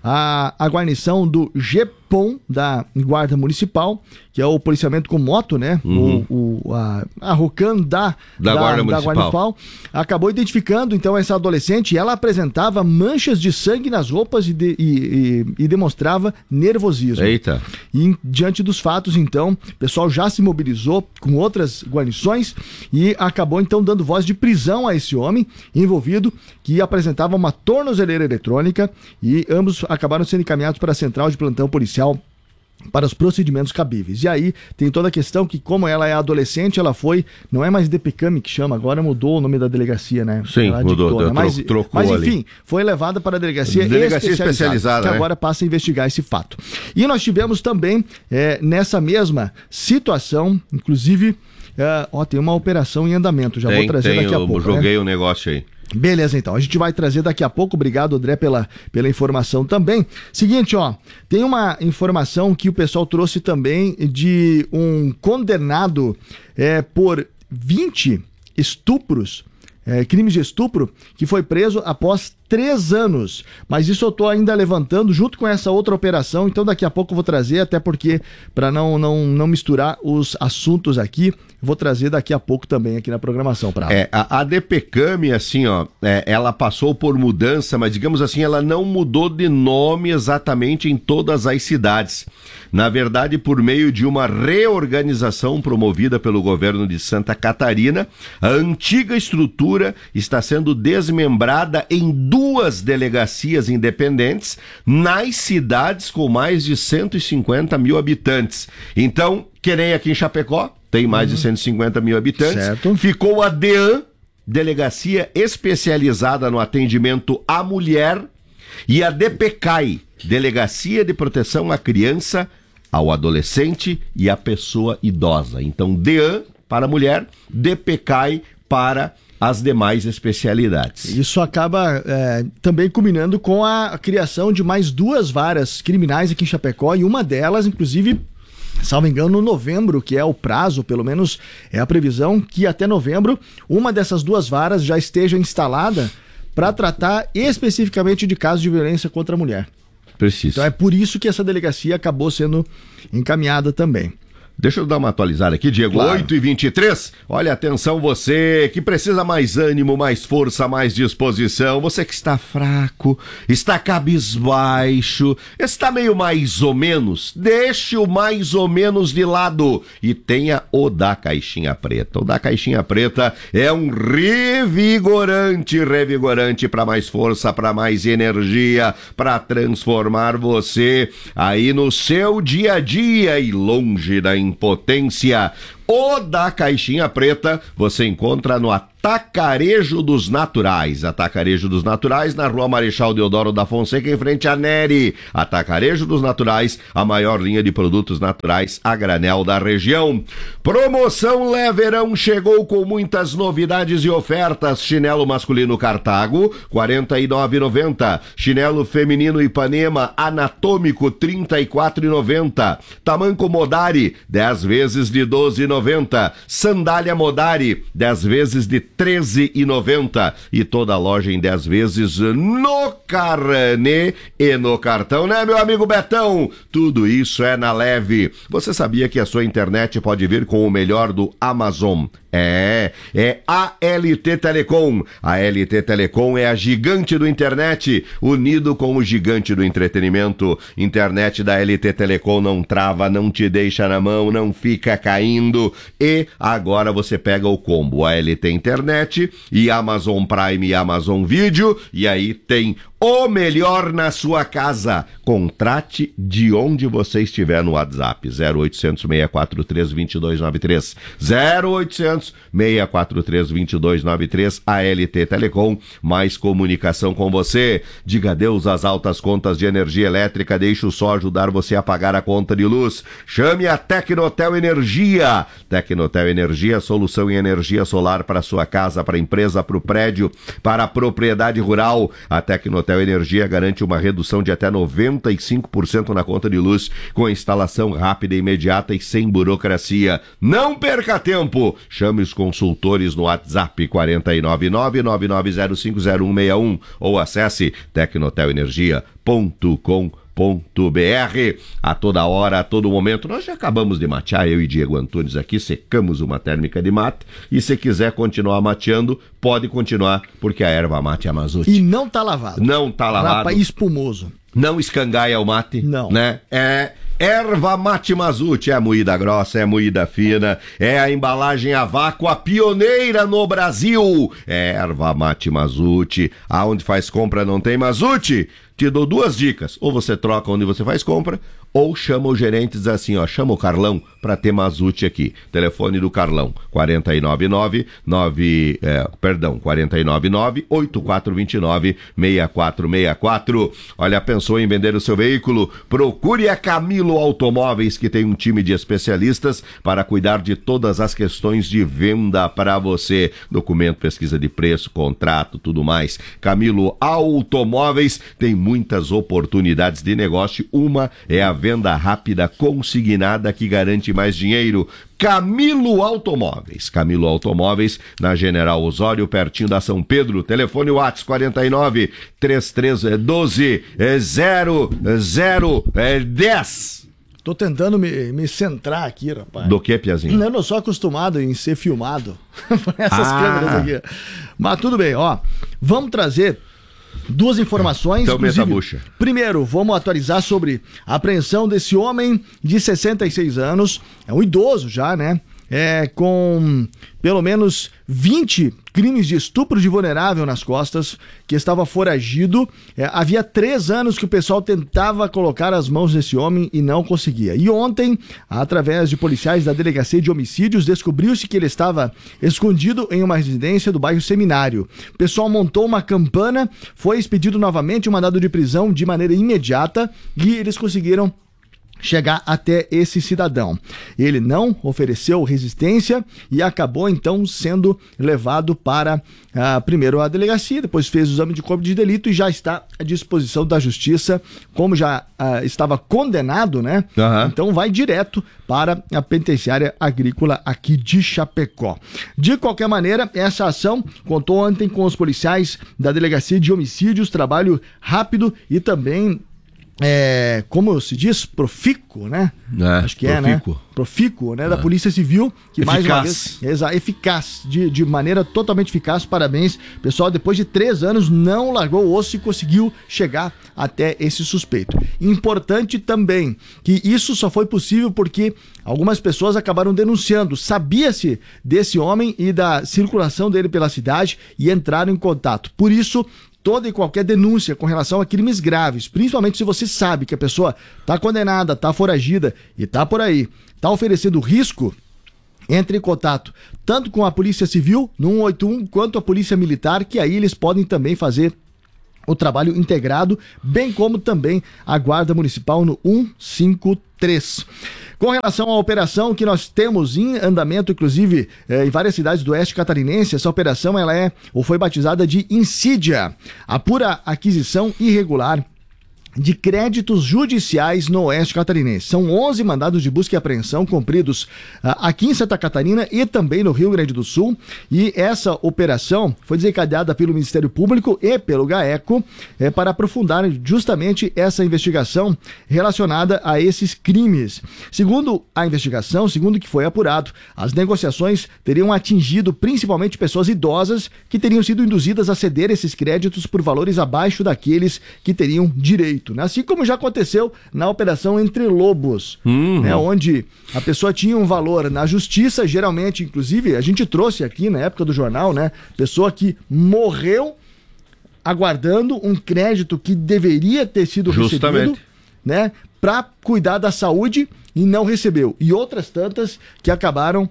a, a guarnição do G P O M da Guarda Municipal, que é o policiamento com moto, né? Uhum. O, o, a, a ROCAN da, Da Guarda Municipal. Municipal, acabou identificando então essa adolescente e ela apresentava manchas de sangue nas roupas e, de- e- e- e demonstrava nervosismo. Eita. E diante dos fatos, então, o pessoal já se mobilizou com outras guarnições e acabou, então, dando voz de prisão a esse homem envolvido, que apresentava uma tornozeleira eletrônica, e ambos acabaram sendo encaminhados para a central de plantão policial para os procedimentos cabíveis. E aí tem toda a questão que, como ela é adolescente, ela foi, não é mais D P C A M que chama, agora mudou o nome da delegacia, né? Sim, Ela mudou, dictou, né? tro- Mas, trocou mas ali. enfim, foi levada para a delegacia, Delegacia especializada, especializada, que né? agora passa a investigar esse fato. E nós tivemos também, é, nessa mesma situação, inclusive, é, ó, tem uma operação em andamento, já Tem, vou trazer tem, daqui a eu pouco. joguei né? o negócio aí. Beleza, então. A gente vai trazer daqui a pouco. Obrigado, André, pela, pela informação também. Seguinte, ó. Tem uma informação que o pessoal trouxe também de um condenado é, por vinte estupros, é, crimes de estupro, que foi preso após três anos. Mas isso eu tô ainda levantando junto com essa outra operação, então daqui a pouco eu vou trazer, até porque, para não, não, não misturar os assuntos aqui, vou trazer daqui a pouco também aqui na programação. Pra... É, a, a D P C A M, assim, ó, é, ela passou por mudança, mas digamos assim, ela não mudou de nome exatamente em todas as cidades. Na verdade, por meio de uma reorganização promovida pelo governo de Santa Catarina, a antiga estrutura está sendo desmembrada em duas delegacias independentes nas cidades com mais de cento e cinquenta mil habitantes. Então, que nem aqui em Chapecó, tem mais de cento e cinquenta mil habitantes. Certo. Ficou a DEAN, Delegacia Especializada no Atendimento à Mulher, e a D P C A I, Delegacia de Proteção à Criança, ao Adolescente e à Pessoa Idosa. Então, DEAN para a mulher, D P C A I para as demais especialidades. Isso acaba é, também culminando com a criação de mais duas varas criminais aqui em Chapecó, e uma delas, inclusive, salvo engano, no novembro, que é o prazo, pelo menos é a previsão, que até novembro uma dessas duas varas já esteja instalada para tratar especificamente de casos de violência contra a mulher. Preciso. Então é por isso que essa delegacia acabou sendo encaminhada também. Deixa eu dar uma atualizada aqui, Diego. Claro. oito e vinte e três. Olha, atenção você que precisa mais ânimo, mais força, mais disposição. Você que está fraco, está cabisbaixo, está meio mais ou menos. Deixe o mais ou menos de lado e tenha o da Caixinha Preta. O da Caixinha Preta é um revigorante, revigorante para mais força, para mais energia, para transformar você aí no seu dia a dia e longe da impotência. O da Caixinha Preta você encontra no Atacarejo dos Naturais. Atacarejo dos Naturais, na Rua Marechal Deodoro da Fonseca, em frente à Neri. Atacarejo dos Naturais, a maior linha de produtos naturais a granel da região. Promoção Leverão chegou com muitas novidades e ofertas. Chinelo masculino Cartago, quarenta e nove reais e noventa centavos. Chinelo feminino Ipanema Anatômico, trinta e quatro reais e noventa centavos. Tamanco Modari, dez vezes de doze reais e noventa centavos. Sandália Modari, dez vezes de treze reais e noventa centavos. E toda a loja em dez vezes no carnê e no cartão, né, meu amigo Betão? Tudo isso é na Leve. Você sabia que a sua internet pode vir com o melhor do Amazon? É, é a L T Telecom. A L T Telecom é a gigante do internet, unido com o gigante do entretenimento. Internet da L T Telecom não trava, não te deixa na mão, não fica caindo. E agora você pega o combo, a L T Internet e Amazon Prime e Amazon Video, e aí tem o melhor na sua casa. Contrate de onde você estiver no WhatsApp. zero oitocentos, seis quatro três, dois dois nove três. zero oitocentos, seis quatro três, dois dois nove três. A L T Telecom, mais comunicação com você. Diga adeus às altas contas de energia elétrica. Deixa o sol ajudar você a pagar a conta de luz. Chame a Tecnotel Energia. Tecnotel Energia, solução em energia solar para sua casa, para a empresa, para o prédio, para a propriedade rural. A Tecnotel Energia garante uma redução de até noventa e cinco por cento na conta de luz, com instalação rápida, imediata e sem burocracia. Não perca tempo! Chame os consultores no WhatsApp quatro nove nove, nove nove zero cinco zero um seis um ou acesse tecnotel energia ponto com ponto b r. A toda hora, a todo momento. Nós já acabamos de matear, eu e Diego Antunes aqui, secamos uma térmica de mate, e se quiser continuar mateando, pode continuar, porque a erva mate é Mazuti. E não tá lavado. Não tá lavado. Rapa espumoso. Não escangaia o mate. Não. Né? É erva mate Mazuti, é moída grossa, é moída fina, é a embalagem a vácuo, a pioneira no Brasil. É erva mate Mazuti. Aonde faz compra não tem Mazuti? Te dou duas dicas. Ou você troca onde você faz compra, ou chama o gerente e diz assim, ó, chama o Carlão pra ter Mazuti aqui. Telefone do Carlão, quatro nove nove, nove, é, perdão, quatro nove nove, oito quatro dois nove, seis quatro seis quatro. Olha, pensou em vender o seu veículo? Procure a Camilo Automóveis, que tem um time de especialistas para cuidar de todas as questões de venda para você. Documento, pesquisa de preço, contrato, tudo mais. Camilo Automóveis tem muitas oportunidades de negócio. Uma é a venda rápida consignada que garante mais dinheiro. Camilo Automóveis. Camilo Automóveis, na General Osório, pertinho da São Pedro. Telefone WhatsApp quarenta e nove, trinta e três, doze, zero zero dez. Tô tentando me, me centrar aqui, rapaz. Do que, Piazinho? Eu não sou acostumado em ser filmado por essas ah. câmeras aqui. Mas tudo bem, ó. Vamos trazer duas informações. Então, meta a bucha. Primeiro, vamos atualizar sobre a apreensão desse homem de sessenta e seis anos. É um idoso já, né? É, com pelo menos vinte crimes de estupro de vulnerável nas costas, que estava foragido. É, havia três anos que o pessoal tentava colocar as mãos nesse homem e não conseguia. E ontem, através de policiais da Delegacia de Homicídios, descobriu-se que ele estava escondido em uma residência do bairro Seminário. O pessoal montou uma campana, foi expedido novamente um mandado de prisão de maneira imediata e eles conseguiram chegar até esse cidadão. Ele não ofereceu resistência e acabou então sendo levado para uh, primeiro a delegacia, depois fez o exame de corpo de delito e já está à disposição da justiça, como já uh, estava condenado, né? Uhum. Então vai direto para a penitenciária agrícola aqui de Chapecó. De qualquer maneira, essa ação contou ontem com os policiais da Delegacia de Homicídios, trabalho rápido e também é, como se diz, profícuo, né? É, Acho que profícuo. é, né? Profícuo, né? Da É. Polícia Civil, que mais uma Eficaz. vez... Exa, eficaz, de, de maneira totalmente eficaz, parabéns. Pessoal, depois de três anos, não largou o osso e conseguiu chegar até esse suspeito. Importante também, que isso só foi possível porque algumas pessoas acabaram denunciando. Sabia-se desse homem e da circulação dele pela cidade e entraram em contato. Por isso, toda e qualquer denúncia com relação a crimes graves, principalmente se você sabe que a pessoa está condenada, está foragida e está por aí, está oferecendo risco, entre em contato tanto com a Polícia Civil no um oito um quanto a Polícia Militar, que aí eles podem também fazer o trabalho integrado, bem como também a Guarda Municipal no um cinco três. Com relação à operação que nós temos em andamento, inclusive eh, em várias cidades do oeste catarinense, essa operação ela é ou foi batizada de Insídia, a pura aquisição irregular de créditos judiciais no oeste catarinense. São onze mandados de busca e apreensão cumpridos uh, aqui em Santa Catarina e também no Rio Grande do Sul, e essa operação foi desencadeada pelo Ministério Público e pelo GAECO eh, para aprofundar justamente essa investigação relacionada a esses crimes. Segundo a investigação, segundo o que foi apurado, as negociações teriam atingido principalmente pessoas idosas que teriam sido induzidas a ceder esses créditos por valores abaixo daqueles que teriam direito. Assim como já aconteceu na operação Entre Lobos, uhum. né, onde a pessoa tinha um valor na justiça, geralmente, inclusive, a gente trouxe aqui na época do jornal, né, pessoa que morreu aguardando um crédito que deveria ter sido Justamente. recebido, né, para cuidar da saúde e não recebeu. E outras tantas que acabaram,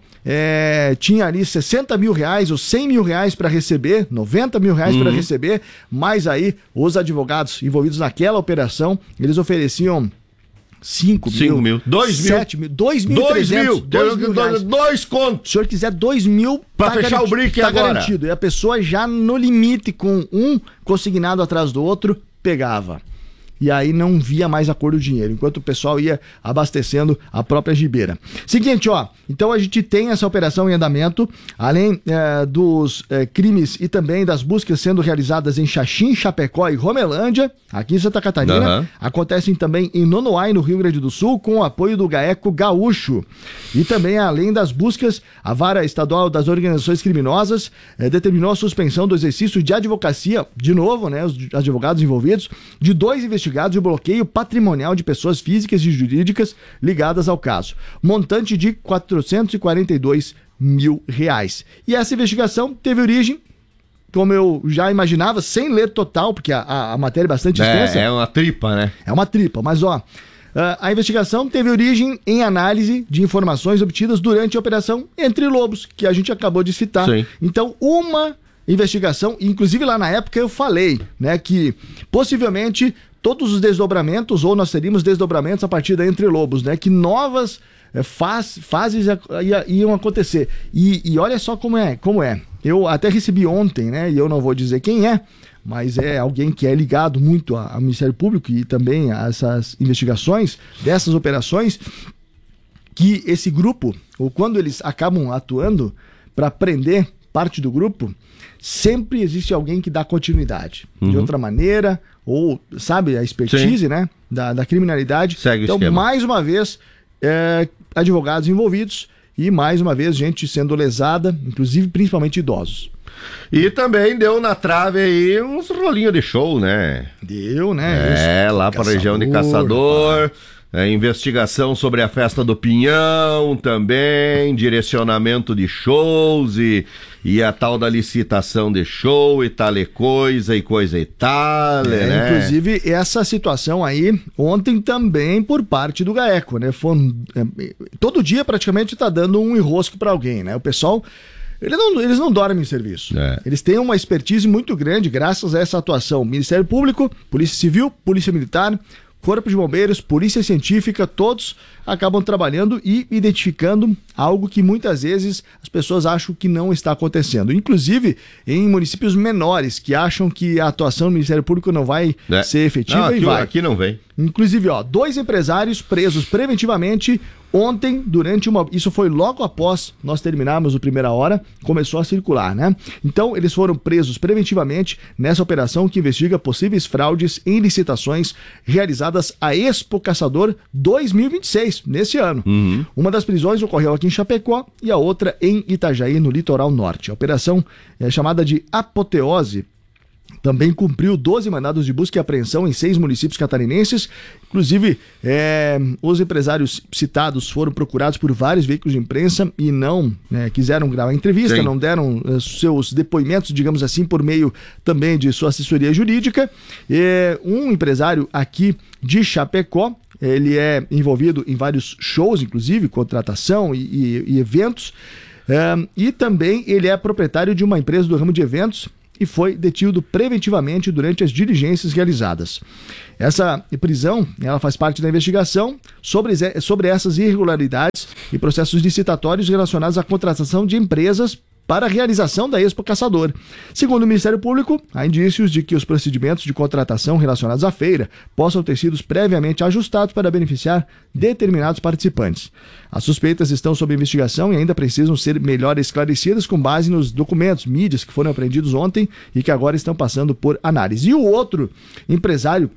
é, tinha ali sessenta mil reais ou cem mil reais para receber, noventa mil reais Uhum. para receber, mas aí os advogados envolvidos naquela operação, eles ofereciam cinco cinco mil, dois mil, sete mil, dois mil, dois mil, dois mil reais. dois contos. Se o senhor quiser dois mil, Pra fechar o brick tá agora. garantido. E a pessoa já no limite com um consignado atrás do outro, pegava. E aí não via mais a cor do dinheiro, enquanto o pessoal ia abastecendo a própria gibeira. Seguinte, ó, então a gente tem essa operação em andamento, além é, dos é, crimes e também das buscas sendo realizadas em Xaxim, Chapecó e Romelândia, aqui em Santa Catarina, Uhum. acontecem também em Nonoai, no Rio Grande do Sul, com o apoio do GAECO Gaúcho. E também, além das buscas, a Vara Estadual das Organizações Criminosas eh, determinou a suspensão do exercício de advocacia, de novo, né, os advogados envolvidos, de dois investigados e o bloqueio patrimonial de pessoas físicas e jurídicas ligadas ao caso. Montante de quatrocentos e quarenta e dois mil reais. E essa investigação teve origem, como eu já imaginava, sem ler total, porque a, a, a matéria é bastante extensa. É, é uma tripa, né? É uma tripa, mas ó, a investigação teve origem em análise de informações obtidas durante a operação Entre Lobos, que a gente acabou de citar. Sim. Então, uma investigação, inclusive lá na época eu falei, né, que possivelmente todos os desdobramentos, ou nós teríamos desdobramentos a partir da Entre Lobos, né, que novas é, faz, fases ia, ia, iam acontecer. E, e olha só como é, como é. Eu até recebi ontem, né, e eu não vou dizer quem é, mas é alguém que é ligado muito ao Ministério Público e também a essas investigações dessas operações, que esse grupo, ou quando eles acabam atuando para prender parte do grupo, sempre existe alguém que dá continuidade. Uhum. De outra maneira, ou, sabe, a expertise, né, da, da criminalidade. Segue então, o esquema. mais uma vez, é, advogados envolvidos e, mais uma vez, gente sendo lesada, inclusive, principalmente idosos. E também deu na trave aí uns rolinhos de show, né? Deu, né? É, Isso. lá para a região de Caçador. É, investigação sobre a festa do Pinhão também, direcionamento de shows e, e a tal da licitação de show e tal e coisa e coisa e tal, é, né? Inclusive, essa situação aí, ontem também por parte do GAECO, né? Foi, é, todo dia praticamente tá dando um enrosco para alguém, né? O pessoal... Eles não, eles não dormem em serviço. É. Eles têm uma expertise muito grande graças a essa atuação. Ministério Público, Polícia Civil, Polícia Militar, Corpo de Bombeiros, Polícia Científica, todos acabam trabalhando e identificando algo que muitas vezes as pessoas acham que não está acontecendo. Inclusive em municípios menores que acham que a atuação do Ministério Público não vai É. ser efetiva Não, aqui, e vai. aqui não vem. Inclusive, ó, dois empresários presos preventivamente, Ontem, durante uma... Isso foi logo após nós terminarmos o Primeira Hora, começou a circular, né? Então, eles foram presos preventivamente nessa operação que investiga possíveis fraudes em licitações realizadas a Expo Caçador dois mil e vinte e seis, nesse ano. Uhum. Uma das prisões ocorreu aqui em Chapecó e a outra em Itajaí, no litoral norte. A operação é chamada de Apoteose. Também cumpriu doze mandados de busca e apreensão em seis municípios catarinenses. Inclusive, é, os empresários citados foram procurados por vários veículos de imprensa e não é, quiseram gravar entrevista, Sim. não deram é, seus depoimentos, digamos assim, por meio também de sua assessoria jurídica. É, um empresário aqui de Chapecó, ele é envolvido em vários shows, inclusive, contratação e, e, e eventos. É, e também ele é proprietário de uma empresa do ramo de eventos e foi detido preventivamente durante as diligências realizadas. Essa prisão, ela faz parte da investigação sobre, sobre essas irregularidades e processos licitatórios relacionados à contratação de empresas para a realização da Expo Caçador. Segundo o Ministério Público, há indícios de que os procedimentos de contratação relacionados à feira possam ter sido previamente ajustados para beneficiar determinados participantes. As suspeitas estão sob investigação e ainda precisam ser melhor esclarecidas com base nos documentos, mídias que foram apreendidos ontem e que agora estão passando por análise. E o outro empresário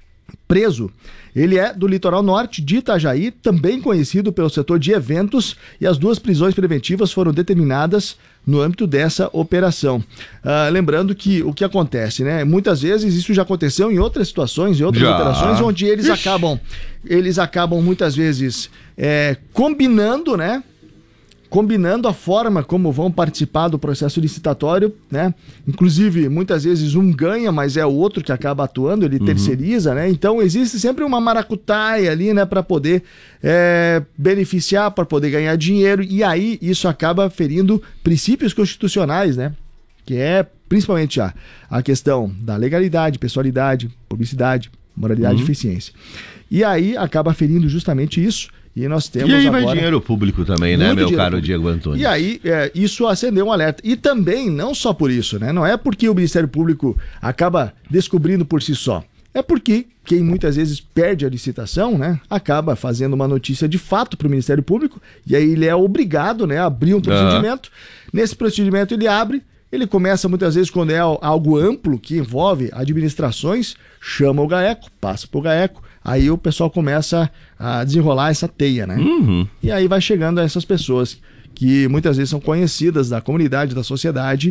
preso, ele é do litoral norte de Itajaí, também conhecido pelo setor de eventos, e as duas prisões preventivas foram determinadas no âmbito dessa operação. Ah, lembrando que o que acontece, né? Muitas vezes isso já aconteceu em outras situações, em outras já. operações, onde eles Ixi. acabam, eles acabam muitas vezes é, combinando, né? Combinando a forma como vão participar do processo licitatório, né? Inclusive, muitas vezes um ganha, mas é o outro que acaba atuando, ele uhum. terceiriza, né? Então, existe sempre uma maracutaia ali, né? Para poder é, beneficiar, para poder ganhar dinheiro, e aí isso acaba ferindo princípios constitucionais, né? Que é principalmente a, a questão da legalidade, pessoalidade, publicidade, moralidade uhum. e eficiência. E aí acaba ferindo justamente isso. E nós temos E aí agora vai dinheiro público também, né, meu caro público. Diego Antônio? E aí, é, isso acendeu um alerta. E também, não só por isso, né? Não é porque o Ministério Público acaba descobrindo por si só. É porque quem muitas vezes perde a licitação, né? Acaba fazendo uma notícia de fato para o Ministério Público, e aí ele é obrigado, né, a abrir um procedimento. Uhum. Nesse procedimento ele abre, ele começa muitas vezes quando é algo amplo que envolve administrações, chama o GAECO, passa para o GAECO, aí o pessoal começa a desenrolar essa teia, né? Uhum. E aí vai chegando a essas pessoas que muitas vezes são conhecidas da comunidade, da sociedade,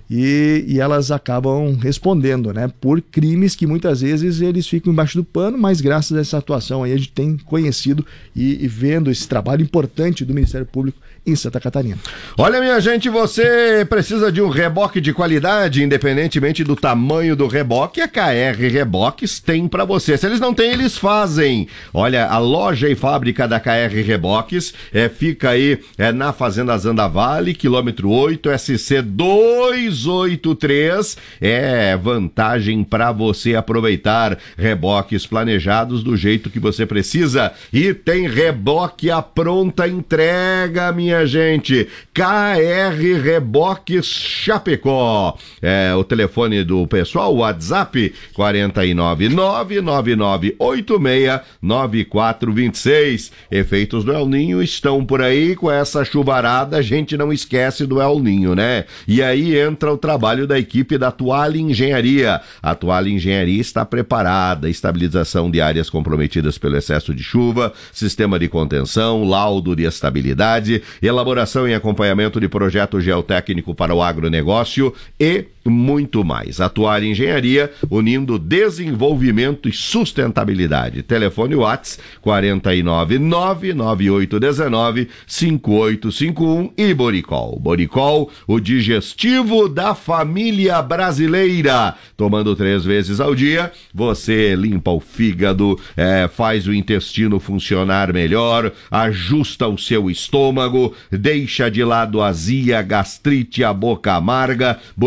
e, e elas acabam respondendo, né? Por crimes que muitas vezes eles ficam embaixo do pano, mas graças a essa atuação aí a gente tem conhecido e, e vendo esse trabalho importante do Ministério Público em Santa Catarina. Olha, minha gente, você precisa de um reboque de qualidade, independentemente do tamanho do reboque, a K R Reboques tem pra você. Se eles não têm, eles fazem. Olha, a loja e fábrica da K R Reboques é, fica aí é, na Fazenda Zanda Vale, quilômetro oito, S C duzentos e oitenta e três. É vantagem pra você aproveitar reboques planejados do jeito que você precisa. E tem reboque à pronta entrega, minha Minha gente, K R Reboques Chapecó. É o telefone do pessoal, o WhatsApp quatro nove nove, nove nove oito seis, nove quatro dois seis. Efeitos do El Ninho estão por aí, com essa chuvarada a gente não esquece do El Ninho, né? E aí entra o trabalho da equipe da Toalha Engenharia. A Toalha Engenharia está preparada, estabilização de áreas comprometidas pelo excesso de chuva, sistema de contenção, laudo de estabilidade, elaboração e acompanhamento de projeto geotécnico para o agronegócio e muito mais. A Toalha Engenharia, unindo desenvolvimento e sustentabilidade. Telefone WhatsApp quatro nove nove, nove oito um nove, cinco oito cinco um e Boricol. Boricol, o digestivo da família brasileira. Tomando três vezes ao dia, você limpa o fígado, é, faz o intestino funcionar melhor, ajusta o seu estômago, deixa de lado a azia, gastrite, a boca amarga. Boricol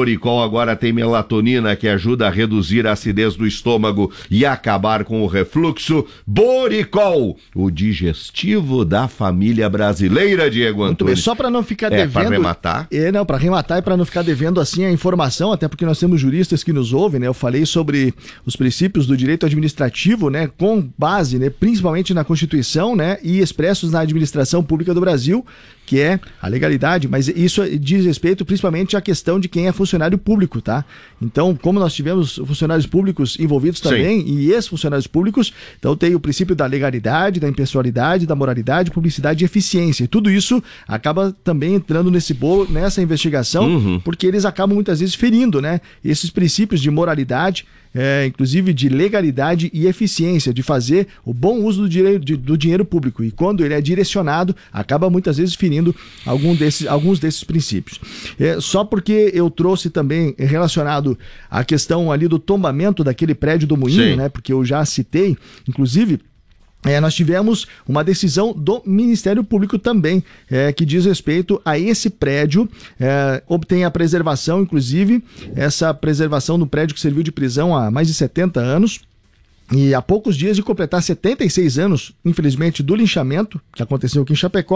agora tem melatonina que ajuda a reduzir a acidez do estômago e acabar com o refluxo. Boricol, o digestivo da família brasileira, Diego Antunes. Muito bem, só para não ficar é, devendo... Para rematar. É, não, para rematar e para não ficar devendo assim a informação, até porque nós temos juristas que nos ouvem, né? Eu falei sobre os princípios do direito administrativo, né? Com base, né? Principalmente na Constituição, né? E expressos na administração pública do Brasil, que é a legalidade, mas isso diz respeito principalmente à questão de quem é funcionário público, tá? Então, como nós tivemos funcionários públicos envolvidos também, Sim. e ex-funcionários públicos, então tem o princípio da legalidade, da impessoalidade, da moralidade, publicidade e eficiência. E tudo isso acaba também entrando nesse bolo, nessa investigação, uhum. porque eles acabam muitas vezes ferindo, né? Esses princípios de moralidade, É, inclusive de legalidade e eficiência, de fazer o bom uso do, dire... de, do dinheiro público. E quando ele é direcionado, acaba muitas vezes ferindo algum desses, alguns desses princípios. É, só porque eu trouxe também relacionado à questão ali do tombamento daquele prédio do Moinho, Sim. né? Porque eu já citei, inclusive... É, nós tivemos uma decisão do Ministério Público também, é, que diz respeito a esse prédio, é, obtém a preservação, inclusive, essa preservação do prédio que serviu de prisão há mais de setenta anos, e há poucos dias de completar setenta e seis anos, infelizmente, do linchamento que aconteceu aqui em Chapecó.